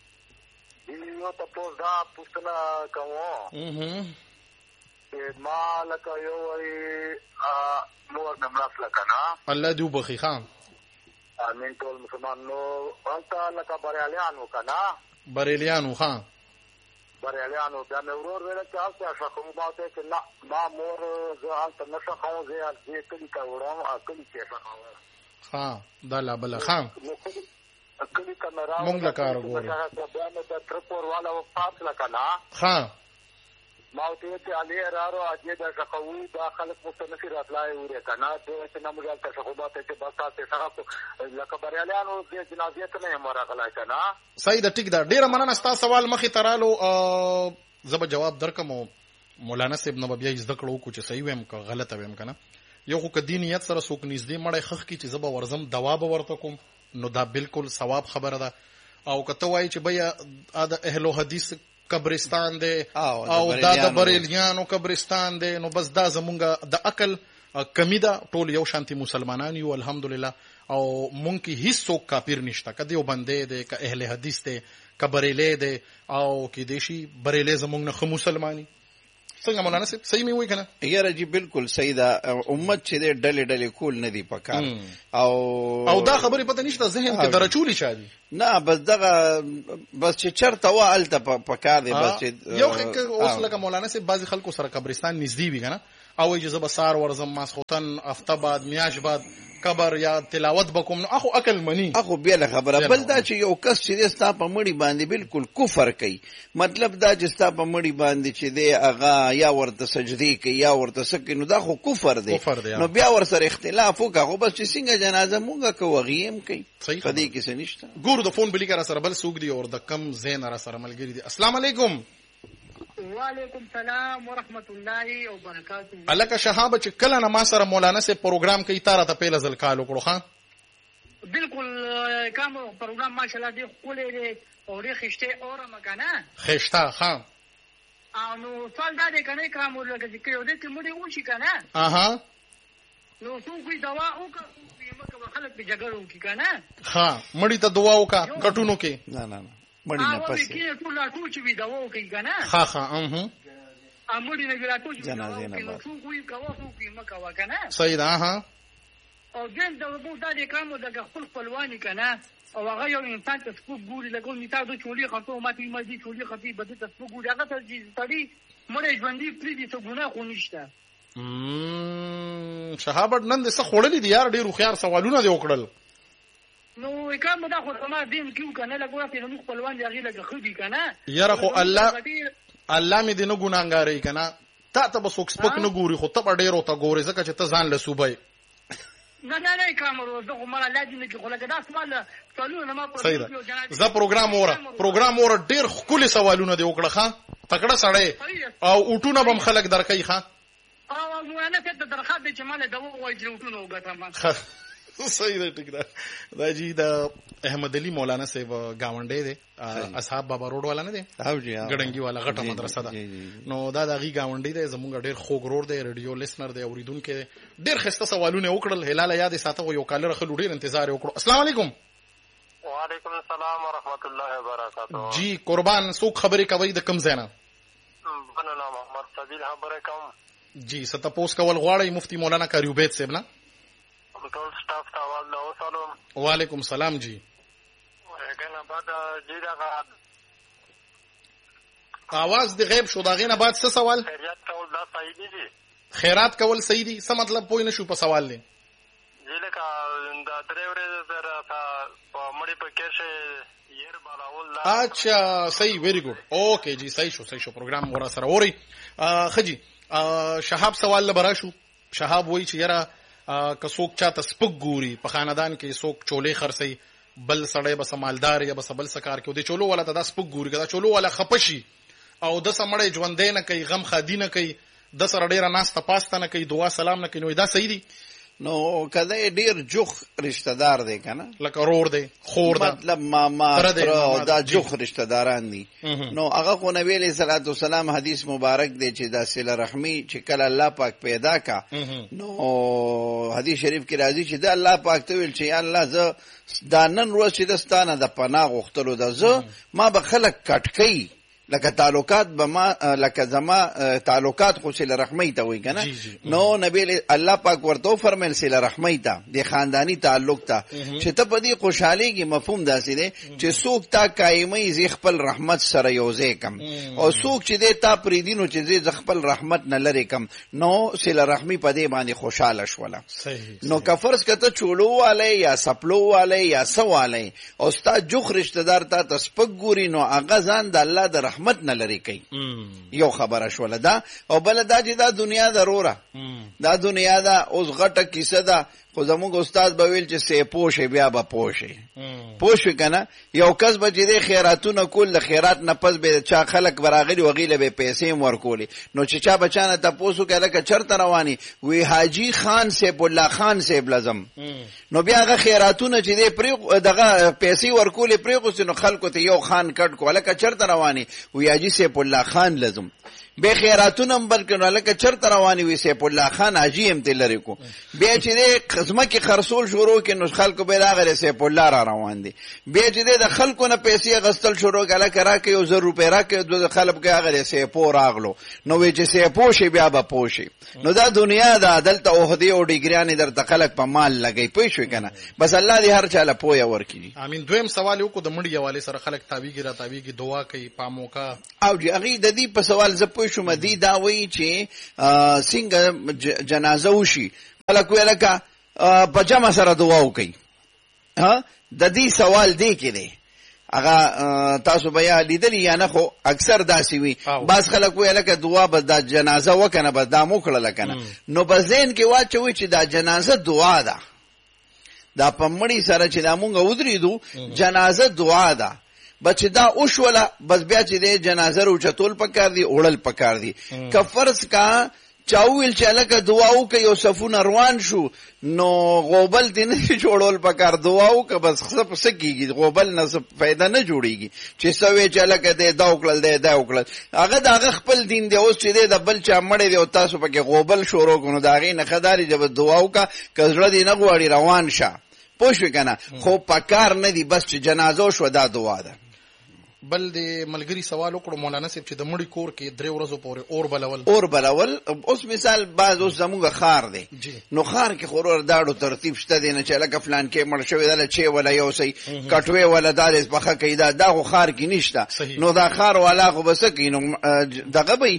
یو ته پوس دا پوښتنه کوم چې ما لکه یو وی مور نملاس لکنا الله دې وبخي خان امین ټول مسلمان نو انت لکه بریالیانو کنا بریالیانو خان بریالیانو بیا مې ورور ویل چې تاسو شخو ما ته چې لا ما مور زه انت نشه خو زه دې کلی کا وړم اکلی چې شخو ها دا لا بل خان کلی کمرا مونږ لا کار غواړو بیا مې د ترپور والا و پات لکنا ها ما ته ته علي رارو اجي د شخو دا خلک مستنفي راتلای وره کنا ته چې نمګل ته شخو باته چې بس تاسو څنګه لکه بریالیانو د جنازې ته نه مرغلا کنا صحیح ده ټیک ده ډیره مننه ستا سوال مخې ترالو زب جواب درکم مولانا صاحب نو بیا زده کړو کو چې صحیح ویم که غلطه ویم کنه یو خو کدی نیت سره سوک نږدې مړی خخ کی چې زب ورزم دوا به ورته کوم نو دا بالکل ثواب خبره ده او کته وای چې بیا د اهل حدیث قبرستان دی او دا د بریلیانو قبرستان دی نو بس دا زمونږه د عقل کمی ده ټول یو شانتي مسلمانان یو الحمدلله او مونږ کې هیڅ څوک کافر نشته کدی وبندې دی که اهل حدیث دی که بریلی دی او کې دیشي بریلی زمونږ نه خو مسلمانی څنګه مولانا صاحب صحیح مې وایي کنه؟ یاره جی بالکل صحیح ده. امت چې دی ډلې ډلې کول نه دي پکار او او دا خبرې پته نشته ذهن کې درچولي چا دي نه بس دغه بس چې چرته وا الته پکار دی بس چې یو خک اوس لکه مولانا صاحب بعضی خلکو سره قبرستان نږدې وي کنه او چې زب سار ورزم ماسختن هفته بعد میاش بعد قبر یا تلاوت بکوم نو اخو عقل منی اخو بیا خبره بل دا چې یو کس چې ستا په مړی باندې بالکل کفر کوي مطلب دا چې ستا په مړی باندې چې دی هغه یا ورته سجدي کوي یا ورته سکه نو دا خو کفر دی نو بیا ور سره اختلاف وکړو بس چې څنګه جنازه مونږه کوو غیم کوي په دې کې څه نشته. ګور د فون بلی کرا سره بل سوق دی اور د کم زین را سره ملګری دی. السلام علیکم. وعلیکم سلام ورحمت الله وبرکاته. الکه شهاب چې کله نه ما سره مولانا سے پروګرام کوي تاره ته پیله ځل کال وکړو ها بالکل کوم پروګرام ماشاءالله دی خولې دی او ری خشته اور مکنه خشته ها نو سوال دا دی کنه کوم لکه چې یو دې مړي وشي کنه اها نو څوک دوا او کوم خلک په جګړو کې کنه ها مړی ته دعا وکا کټونو کې نه نه نه مړی نه پسې کې ټول ټول چې وی دوا کوي کنه ها ها اه ا مړی نه ګرا ټول جنازه نه نو څوک وی کوا څوک یې مکا وکنه صحیح ده ها او جن دا وو دا دې کوم د خپل خپلوانی کنه او هغه یو انسان ته سپوږ ګوري لکه نیتا د چولي خاطو ماتي مزي چولي خاطي بده ته سپوږ ګوري هغه ته چې سړی مړی ژوندۍ پریدي څه ګناه خو نشته. امم شهاب نن د څه خړلې دي یار ډېر خيار سوالونه دی وکړل نو کوم دا خو ما دین کیو کنه لګوره په نو خپلوان دی هغه لګ خدي کنه یاره خو الله الله می دې نه ګناګارې کنه تا ته بس وکسپک نه ګوري خو ته ډېر او ته ګوري ځکه چې ته ځان له صوبای نه نه نه کامرو زه خو مړه لاجی نه کې خو لکه دا سوال سوالونه ما په زه پروګرام اوره پروګرام اوره ډېر خولي سوالونه دی وکړه ښا تکړه سړی او اوټونه بم خلک درکې ښا او مو نه ته درخه د چماله دا وایي چې اوټونه وګټم. صحیح ده ټیک ده. دا جی د احمد علي مولانا صاحب گاونډي دي اصحاب بابا روډ والا نه دي او جی ګډنګي والا غټه مدرسه ده نو دا دغه گاونډي دي زمونږ ډېر خوګ روډ دی ریډیو لیسنر دی اوریدونکو ډېر خسته سوالونه وکړل هلال یاد ساته یو کالر خلک ډېر انتظار وکړو. السلام علیکم. وعلیکم السلام ورحمت الله وبرکاته. جی قربان څوک خبرې کوي د کم زینا؟ انا محمد صدیق خبرې کوم. جی ست پوس کول غواړی مفتی مولانا قاری عبید صاحب نه ټول سټاف ته والله سلام. وعلیکم السلام. جی کنه بعد جی دا आवाज د غیب شو دا غینه بعد څه سوال؟ خیرات کول دا صحیح دي. خیرات کول صحیح دي څه مطلب پوه نه شو په سوال دی. جی لکه دا درې ورځې سره په مړی په کې شه ير بالاول لا. اچھا صحیح ویری ګډ اوکے جی صحیح شو صحیح شو پروګرام ورا سره اوري خجی شهاب سوال لبرا شو. شهاب وای چې یاره که څوک چاته سپک ګوري په خاندان کې څوک چولې خرسي بل سړی بس مالدار یا بس بل سکار کې د چولو والا ته دا سپک ګوري دا چولو والا خپشي او د سمړې ژوندې نه کوي غم خادي نه کوي د سره ډیره ناس ته پاسته نه کوي دعا سلام نه کوي نو دا صحیح دي. نو کله ډیر جوخ رشتہ دار دی کنه لکه رور دی خور دی مطلب ماما تر دا جوخ رشتہ داران دي نو هغه خو نبی علیہ الصلوۃ والسلام حدیث مبارک دی چې دا صله رحمی چې کله الله پاک پیدا کا نو حدیث شریف کې راځي چې دا الله پاک ته ویل چې یا الله ز دانن روز چې دستانه د پناه غختلو د ز ما به خلق کټکې لکه تعلقات به ما لکه زما تعلقات خو صله رحمی ته وای کنه نو نبی الله پاک ورته فرمایل صله رحمی ته د خاندانی تعلق ته چې ته په دې خوشحالي کې مفهوم داسې دی چې څوک تا قایمي ز خپل رحمت سره یوځای کم او څوک چې دې تا پریدینو چې ز خپل رحمت نه لری کم نو صله رحمی په دې باندې خوشاله شوله. نو کفرس کته چولو والے یا سپلو والے یا سواله او ستا جوخ رشتہ دار ته تسپک ګوري نو هغه ځان د الله د رحمت نه لري کوي. یو خبره شوله دا او بل دا چې دا دنیا ضروره دا دنیا دا اوس غټه کیسه ده خو زموږ استاد به ویل چې سه پوښي بیا به پوښي پوښي کنه یو کس به چې د خیراتونه کول د خیرات نه پس به چا خلک براغلی وغیله به پیسې ورکولي نو چې چا بچانه تاسو کله ک چرته رواني وی حاجی خان سیف الله خان سیف لازم نو بیا هغه خیراتونه چې د پرې دغه پیسې ورکولي پرې نو خلکو ته یو خان کټ کوله ک چرته رواني وی حاجی سیف الله خان لازم به خیراتونه هم بلکنو لکه چرته روانې وي سیف الله خان حاجي هم ترې لرې کو بیا چې دی ځمکې خرڅول شروع کړي نو خلکو به راغلی سیف الله را روان دی بیا چې دی د خلکو نه پیسې اخیستل شروع کړه لکه راکړه یو زر روپۍ راکړه دوه خلک کې هغه سیفو راغلو نو وایي چې سیفو شي بیا به پوه شي نو دا دنیا ده دلته عهدې او ډیګریانې درته خلک په مال لګوي پوه شوې که نه بس الله دې هر چا له پویه ورکړي امین. دویم سوال یې وکړو د مړي حوالې سره خلک تاویږي را تاویږي دعا کوي پاموکه او جی هغې د دې په سوال زه پوه شوم دې دا وایي چې څنګه جنازه وشي خلک وایي لکه په جمع سره دعا وکوي د دې سوال دی کې دی هغه تاسو به یا لیدلی یا نه خو اکثر داسې وي بعض خلک وایي لکه دعا به دا جنازه وکنه به دا مو کړله که نه نو په ذهن کې واچوئ چې دا جنازه دعا ده دا په مړي سره چې دا مونږ ودرېدو جنازه دعا ده بس چې دا وشوله بس بیا چې دی جنازه روچتول پکار دي وړل پکار دي که فرض کا چا وویل چې هلکه دعا وکړه یو صفونه روان شو نو غوبل دې نه شي جوړول پکار دعا وکړه بس څه څه کېږي غوبل نه څه فایده نه جوړېږي چې څه وایې چې هلکه دی دا وکړل دی دا وکړل هغه د هغه خپل دین دی اوس چې دی د بل چا مړی دی او تاسو پکې غوبل شروع کړو نو د هغې نه ښه دا دی چې به دعا وکړه که زړه دې نه غواړي روان شه پوه شوې که نه خو پکار نه دي بس چې جنازه وشوه دا دعا ده. بل د ملګری سوال وکړو مولانا صاحب چې د مړي کور کې درې ورځو پورې اور بلول اور بلول اوس مثال بعض اوس زموږ خار دی نو خار کې خو داړو ترتیب شته دی نه چې لکه فلان کې مړ شوی دله چې ولا یو سی کټوې ولا دالې پخه کوي دا دا خو خار کې نشته نو دا خار والا خو به څه کوي نو دغه به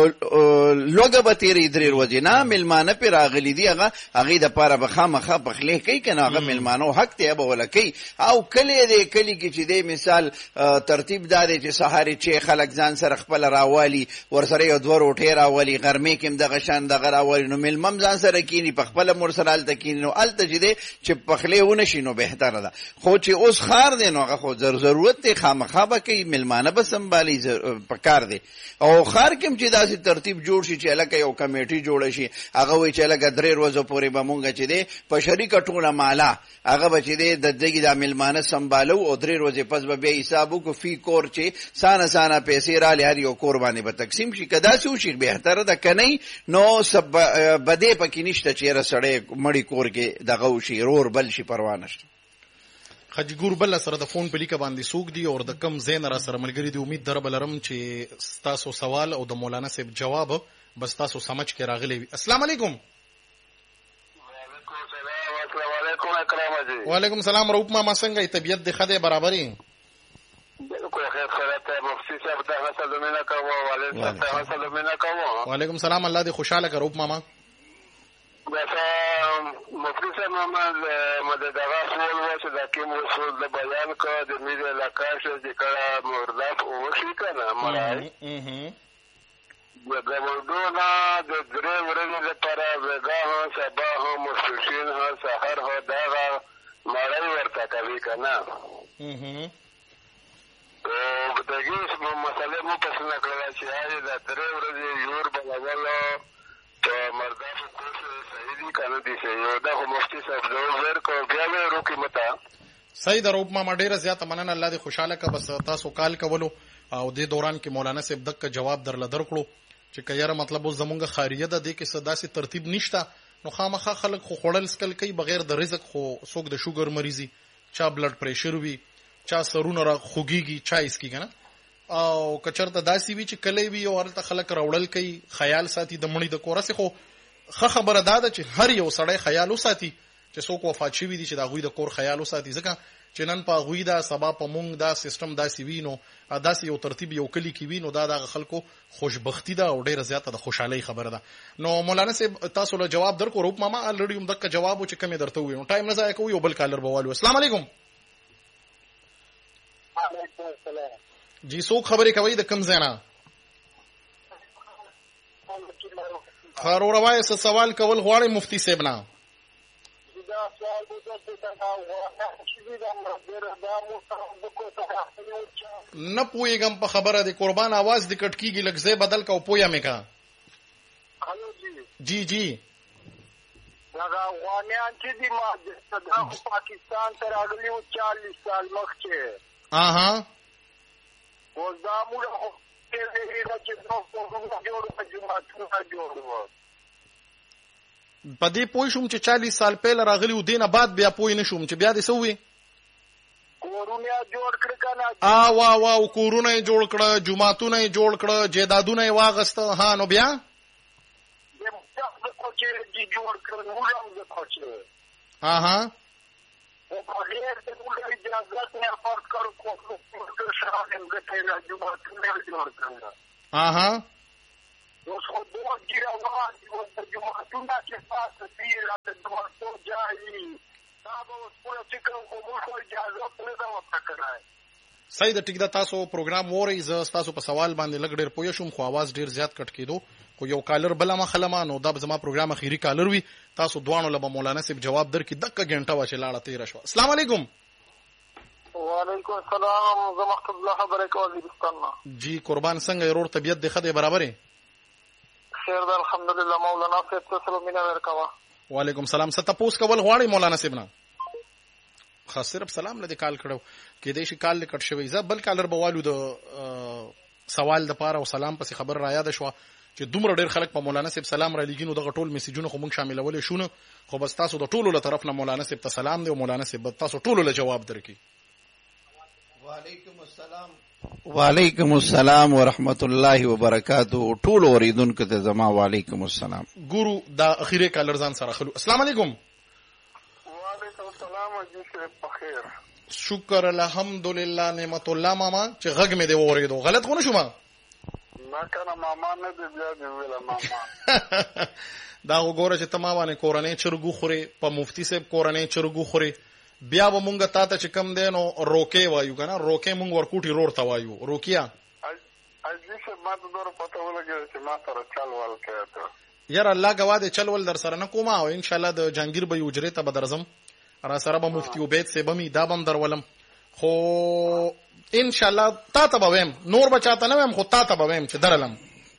لوږه به تېرې درې ورځې نه مېلمانه پرې راغلي دي هغه هغې دپاره به خامخا پخلی کوي که نه هغه مېلمانو حق دی به وله کوي او کلی دی کلي کې چې دی مثال ترتیب دا دی چې سهارې چې خلک ځان سره خپله راوالي ورسره یو دوه روټۍ راولي غرمې کې هم دغه شان دغه راولي نو مېلمه هم ځان سره کیني په خپله مور سره هلته کیني نو هلته چې دی چې پخلی ونه شي نو بهتره ده خو چې اوس خار دی نو هغه خو ضرورت دی خامخا به کوي مېلمانه به سنبالي پکار دی او خار کې هم چې داسې ترتیب جوړ شي چې هلکه یو کمیټي جوړه شي هغه وایي چې هلکه درې ورځو پورې به مونږ چې دی په شریکه ټوله ماله هغه به چې دی د دغې دا مېلمانه سنبالو او درې ورځې پس به بیا حساب وکړو فی کور چې سانه سانه پیسې رالی هر یو کور باندې به تقسیم شي که داسې وشي بهتره ده که نه نو بدې پکې نشته چې یاره سړی مړي کور کې دغه وشي رور بل شي پروا نشته. حاجي ګور بل سره د فون په لیکه باندې څوک دي او د کم ځای نه را سره ملګري دي امید در به لرم چې ستاسو سوال او د مولانا صاحب جواب بس تاسو سمجھ کې راغلی وي. السلام علیکم. وعلیکم السلام روپ ماما څنګه طبیعت دې ښه دی برابر یې؟ بالکل خیر خیرات ہے مفتی صاحب ته سلامونه کوم والد صاحب ته سلامونه کوم. وعلیکم السلام الله دې خوشاله کړه روپ ماما. بس مفتی صاحب محمد مددغه سوال و چې د کوم اصول د بیان کو د میډیا علاقه چې کړه مرداف او شي کنه مړای د ګوندونه د درې ورځې لپاره وګا هو سبا هو مستشین هو سحر هو دغه مړای ورته کوي کنه او دغه مسله مو پسنه کړل چې هغه د درې ورځې یور بلولو ته مرداف کوشش صحیح دي کنه دي یو دا مفتی صاحب زور کو بیا به روکي متا صحیح دروب ما ډیره زیاته مننه الله دې خوشاله کا بس تاسو کال کولو او دې دوران کې مولانا صاحب دک جواب درل درکړو چې کيره مطلب زمونږ خاریه ده د کې صداسي ترتیب نشته نو خامخا خلک خو خړل سکل کوي بغیر د رزق خو څوک د شوګر مریضي چا بلډ پریشر وي چا سرونه را خوګيږي چا اسکی کنه او کچرته داسي وی چې کله وی او ورته خلک راوړل کوي خیال ساتي د مړي د کورسه خو خه خبره ده چې هر یو سړی خیال وساتي چې څوک وفات شوی دي چې دا غوي د کور خیال وساتي ځکه چې نن په غوي دا سبا په مونږ دا سیستم داسي وینو داسي یو ترتیب یو کلی کې وینو دا د خلکو خوشبختی ده او ډیره زیاته د خوشحالي خبره ده. نو مولانا صاحب تاسو له جواب درکو روپ ماما الریډي هم دغه جواب چې کوم درته وي نو ټایم نه ځای کوي یو بل کالر بوالو. السلام علیکم. وعلیکم السلام. جی څوک خبرې کوي د کم ځای خارو روای څه سوال کول غواړي مفتی صاحب نه؟ نه پوهېږم په خبره د قربان आवाज د کټ کیږي لږ ځای بدل کا او پویا مې کا. جی جی هغه افغانان چې دي ما د پاکستان ته راغلي وو چالیس سال مخکې. اها اوس دا موږ چې نو کورونه جوړ په جماعتونه جوړ و په دې پوه شوم چې چالیس سال پهله راغلی و دینه بعد بیا پوه نه شوم چې بیا دې څه ووي کورونه جوړ کړ کنه آ وا وا کورونه یې جوړ کړه جماعتونه یې جوړ کړه جیدادونه یې واغسته ها نو بیا جوړ کړ نو هم زه کوچې ها ها او په ډېر د موږ اجازه نه افورد کړو کوو چې شاهین ګټه نه جماعتونه جوړ کړل ها ها اوس خو دوه ګیروا د جماعتونه چې تاسو پیل د جماعتو ځای تاسو اوس په فکر کوو اجازه پرې دا وکړای صحیح د ټیک دا تاسو پروګرام ووري ز تاسو په سوال باندې لګ ډیر پوه شوم خو आवाज ډیر زیات کټ کېدو خو یو کالر بل ما خلما نو دا زما پروګرام اخیری کالر وی تاسو دوانو له مولانا صاحب جواب در کی دغه غنټه واشه لاړه تیر شو السلام علیکم وعلیکم السلام زما الله خبره کوي وزیرستان جی قربان څنګه ورور طبيعت د خدای برابرې خیر ده الحمدلله مولانا صاحب تاسو مینه ورکوا وعلیکم السلام ست تاسو کول غواړي مولانا صاحب نه خاص صرف سلام لدی کال کړو کې دې شي کال کټ شوی ز بل کالر بوالو د سوال د پاره او سلام پس خبر را یاد شو چې دومره ډیر خلک په مولانا صاحب سلام را لګینو دغه ټول میسجونه خو موږ شاملول شو نه خو بس تاسو د ټولو له طرف نه مولانا صاحب ته سلام دی او مولانا صاحب تاسو ټولو له جواب درکې وعلیکم السلام وعلیکم السلام ورحمت الله وبرکاتہ ټول اوریدونکو ته زما وعلیکم السلام ګورو دا اخیری کالر ځان سره خلو السلام علیکم وعلیکم السلام جی بخیر شکر الحمدلله نعمت الله ماما چې غږ مې دی اوریدو غلط خو نه شوم ما کنه ماما نه دی بیا دی ویلا ماما دا وګوره چې تما باندې کورنۍ چرګو خوري په مفتی صاحب کورنۍ چرګو خوري بیا به مونږ تا ته چې کم دی نو روکې وایو کنه روکې مونږ ورکوټي رور ته وایو روکیا اځي چې ما ته دور پته ولګي چې ما سره چل ول کېته یار الله غواده چل ول در سره نه کومه او ان شاء الله د جهانگیر به یوجره ته بدرزم را سره به مفتی عبید سے بمی دا بم درولم خو ان شاء الله تا ته به ویم نور بچاته نه ویم خو تا ته به ویم چې درلم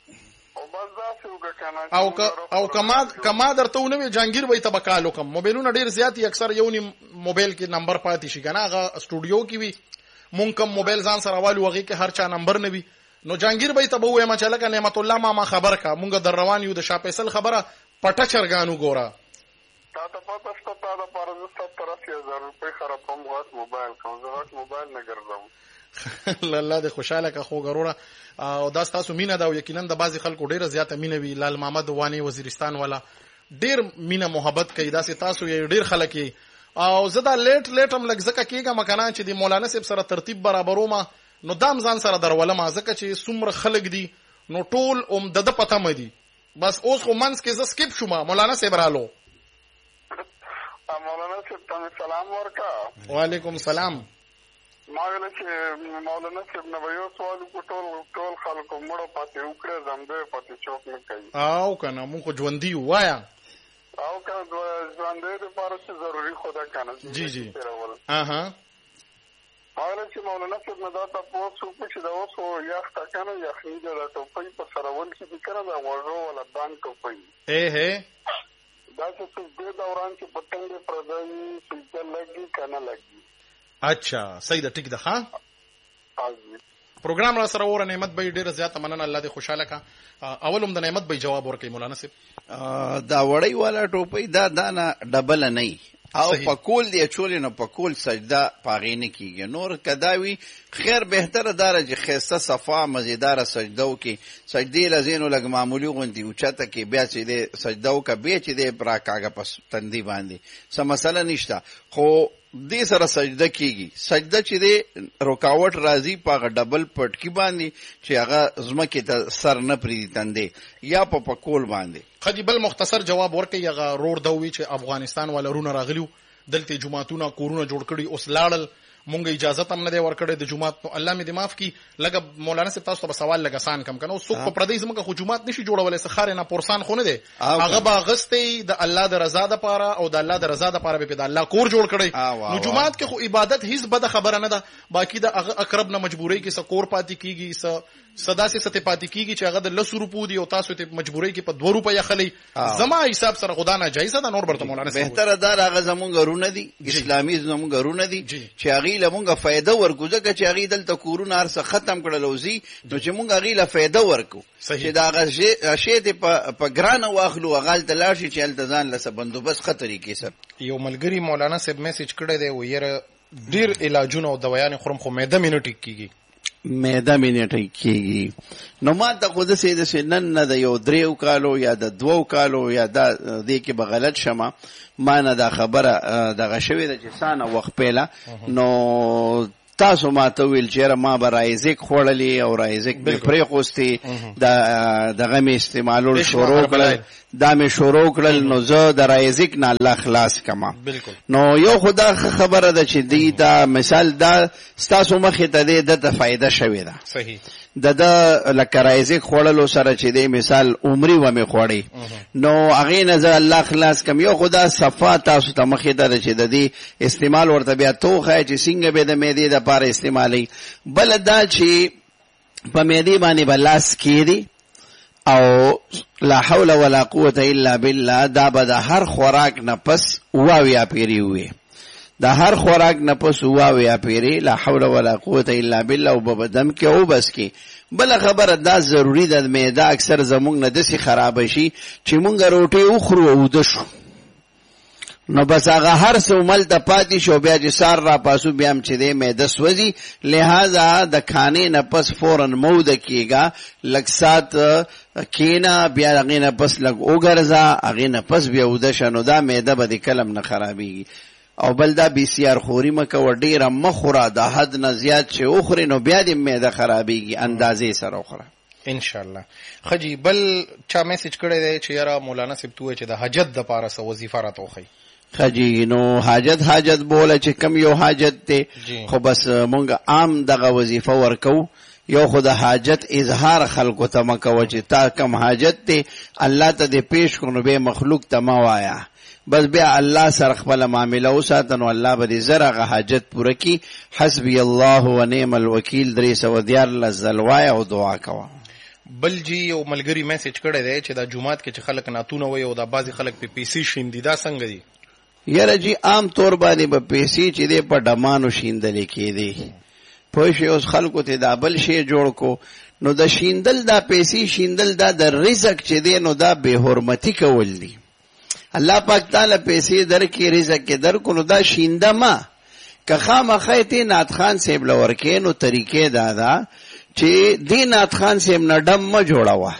او که او کما کما درته ونه جهانگیر وای ته بکالو کم موبایلونه ډیر زیاتی اکثر یو نیم موبایل کې نمبر پاتې شي کنه هغه سټوډیو کې وي مونږ کم موبایل ځان سره والو وغه کې هر چا نمبر نه وي نو جهانگیر وای ته به وایم چې لکه نعمت الله ما خبر کا مونږ در روان یو د شاه فیصل خبره پټه چرګانو ګورا تا ته پته شته تا د پاره ستر هزار روپۍ خرابوم غوښ موبایل کوم زه غوښ موبایل نه ګرځم الله دې خوشاله کا خو غروره او دا تاسو مینه دا یقینا د بعضی خلکو ډیره زیاته مینه وی لال محمد وانی وزیرستان والا ډیر مینه محبت کوي دا سه تاسو یې ډیر خلک یې او زدا لیټ لیټ هم لګ زکه کېګه مکانه چې د مولانا صاحب سره ترتیب برابرو ما نو دام ځان سره درول ما زکه چې څومره خلک دي نو ټول اوم د پته مدي بس اوس خو منس کې ز سکیپ شوم مولانا صاحب رالو مولانا صاحب ته سلام ورکا وعلیکم السلام ما ویل چې مولانا صاحب نو یو سوال کو ټول ټول خلکو مړو پاتې وکړه زمده پاتې چوک نه کوي او کنه مونږ ژوندۍ وایا او کنه ژوندۍ لپاره څه ضروری خدا کنه جی جی اها حالا چې مولانا صاحب نه دا تاسو چې دا اوس یو ښکانه یا خېده د ټوپۍ په سره ول چې کړه دا وژو ولا بانک ټوپۍ اے هه دا چې په دې دوران کې پټنګ پردای چې لګي کنه لګي اچھا صحیح ده ټیک ده ها پروګرام را سره ور نعمت به ډیره زیاته مننه الله دې خوشاله کا اولم د نعمت به جواب ورکړي مولانا صاحب دا وړي والا ټوپۍ دا دانه ډبل نه او پکول دی چولې نه پکول سجده پاغې نه کیږي نور کداوی خیر بهتره دار چې خيسته صفا مزیدار سجده وکي سجدي لزینو لګ معمولی غوندي او چاته کې بیا چې دې سجده وکا به چې دې برا کاغه پس تندي باندې سم مسله نشته خو دې سره سجده کیږي سجده چې دې رکاوټ راځي په ډبل پټکی باندې چې هغه زمکه ته سر نه پری تندې یا په پکول باندې خدي بل مختصر جواب ورکړي هغه رور دوی چې افغانستان ولرونه راغلیو دلته جمعهتونه کورونه جوړ کړي اوس لاړل مونږ اجازه هم نه دی ورکړې د جمعات نو الله مې دې معاف کی لکه مولانا صاحب تاسو ته سوال لګا سان کم کنه سوق په پردیس مګه خو جمعات نشي جوړولای سخاره نه پورسان خو نه دی هغه باغستې د الله د رضا د پاره او د الله د رضا د پاره به د الله کور جوړ کړي نو جمعات کې خو عبادت هیڅ بد خبره نه ده باقی د اقرب نه مجبورۍ کې سکور پاتې کیږي س صدا سي ستې پاتې کیږي چې هغه د لس روپو دی او تاسو ته مجبورۍ کې په دوه روپیا خلی زما حساب سره خدا نه جایزه ده. نور برته مولانا بهتره دا هغه زمونږ غرونه دي اسلامي زمونږ غرونه دي چې هغه لمونږه فائدہ ورکو ځکه چې هغه دلته کورونه ارسه ختم کړل وزي نو چې مونږ هغه له فائدہ ورکو چې دا هغه شی ته په ګرانه واخلو هغه ته لاړ شي چې التزام لسه بندوبست خطرې کې سر. یو ملګری مولانا صاحب میسج کړی دی ویره ډیر علاجونه او دوايان خورم خو معده مې نه ټیک کیږي معده مې نه ټیک کیږي. نو ما ته خو د سې د نن نه د یو دریو کالو یا د دوو کالو یا د دې کې به غلط شمه ما نه دا خبره دغه شوې ده چې سانه وخت پیله نو تاسو ما ته ویل چې ما به رایزک خوړلې او رایزک به پرې خوستي د دغه مې استعمالول شروع کړل دا مې شروع کړل نو زه د رایزک نه الله خلاص کما. نو یو خدا خبره ده چې دی دا مثال دا ستاسو مخې ته دی د فائدہ شوی ده صحیح د د لکه رایزک خوړلو سره چې دی مثال عمرې و مې خوړې نو هغې نه زه الله خلاص کم. یو خدا صفا تاسو ته مخې ته ده چې د دې استعمال ورته بیا توخی چې څنګه به د معدې دپاره استعمالوي. بله دا چې په معدې باندې به لاس کېدي او لا حول ولا قوة الا بالله دا به د هر خوراک نه پس اووه پیرې ووي د هر خوراک نه پس اووه پیرې لا حول ولا قوة الا بالله او به بدم کې او بس کې. بله خبره دا ضروري ده معده اکثر زمونږ نه داسې خرابه شي چې مونږ روټۍ وخورو او اوده شو نو بس هغه هر څه ملته پاتې شو بیا چې سار را پاسو بیا هم چې دی معده سوځي. لہذا د کھانې نه پس فوراً موده کېږه لږ سات کېنه بیا هغې نه پس لږ وګرځه هغې نه پس بیا اوده شه نو دا معده به د کلم نه خرابېږي. او بل دا بی سی آر خوري مه کوه ډېره مه خوره د حد نه زیات چې وخورې نو بیا دې معده خرابېږي اندازې سره وخوره انشاءالله. خجی بل چا میسج کړی دی چې یاره مولانا صاحب تو چې د حاجت دپاره څه وظیفه راته وښیي خجی نو حاجت حاجت بوله چې کم یو حاجت دی خو بس مونږ عام دغه وظیفه ورکو. یو خو د حاجت اظهار خلکو ته مه کوه چې تا کم حاجت دی الله ته دې پیش کړو نو بیا مخلوق ته مه وایه بس بیا الله سره خپله معامله وساته نو الله به دې زر هغه حاجت پوره کړي. حسبي الله و نعم الوکیل درې سوه دیارلس ځل وایه او دعا کوه. بل جی یو ملګري میسج کړی دی چې دا جومات کې چې خلک نعتونه وایي او دا بعضې خلک په پیسې شیندي دا څنګه دي؟ یاره جی عام طور باندې به پیسې چې دی په ډمانو شیندلې کېدې پوه شئ. اوس خلکو ته دا بل شی جوړ کو نو د شیندل دا پیسې شیندل دا د رزق چې دی نو دا بې حرمتي کول دي. الله پاک تعالی پیسې درکې رزق کې درکو نو دا شینده ما که خامخا یې نعت خان صاحب له ورکې نو طریقې دا ده چې دې نعت خان صاحب نه ډم مه جوړوه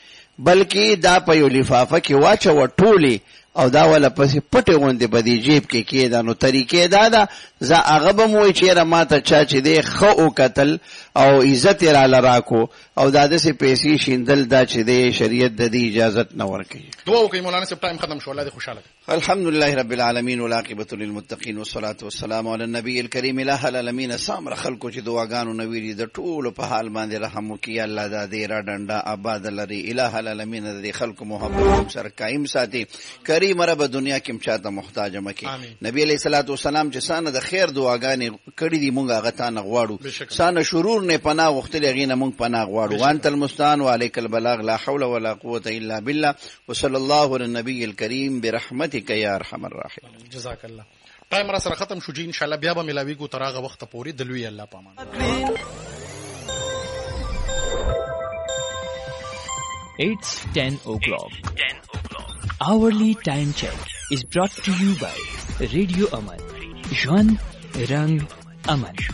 بلکې دا په یو لفافه کې واچوه ټولې او دا ولا پسې پټې غوندې په دې جیب کې کېده. نو طریقې دا ده زه هغه به م وایي چېره ما ته چا چې دی ښه وکتل او عزت یې راله راکو او دا داسې پیسې شیندل دا چې دی شریعت د دې اجازت نه ورکوي. دعا وکړئ مولانا صاحب ټایم ختم شو الله دې خوشحاله کړي. الحمدلله رب العالمین والعاقبة للمتقین والصلاة والسلام علی النبی الکریم اله العالمین. سامره خلکو چې دعاګانو نه ویلي د ټولو په حال باندې رحم وکړي الله دا دې را ډنډه آباد لري. اله العالمین د دې خلکو محبت سره قایم ساتي. کریم رب دنیا کې مچاته محتاج مکي. نبی علیہ الصلوۃ والسلام چې سانه د خیر دعاګانې کړې دي مونږ هغه تا نه غواړو. سانه شرور نه پناه غوښتلې هغې نه مونږ پناه غواړو. وانت المستعان وعلیک البلاغ لا حول ولا قوة الا بالله وصلی الله علی النبی الکریم برحمتک یا ارحم الراحمین. جزاک الله. ټایم را سره ختم شو جی ان شاء الله بیا به ملاویږو تر هغه وخته پورې د لوی الله په امان. It's ten o'clock. Hourly time check is brought to you by Radio Aman. Jwan Rang Aman.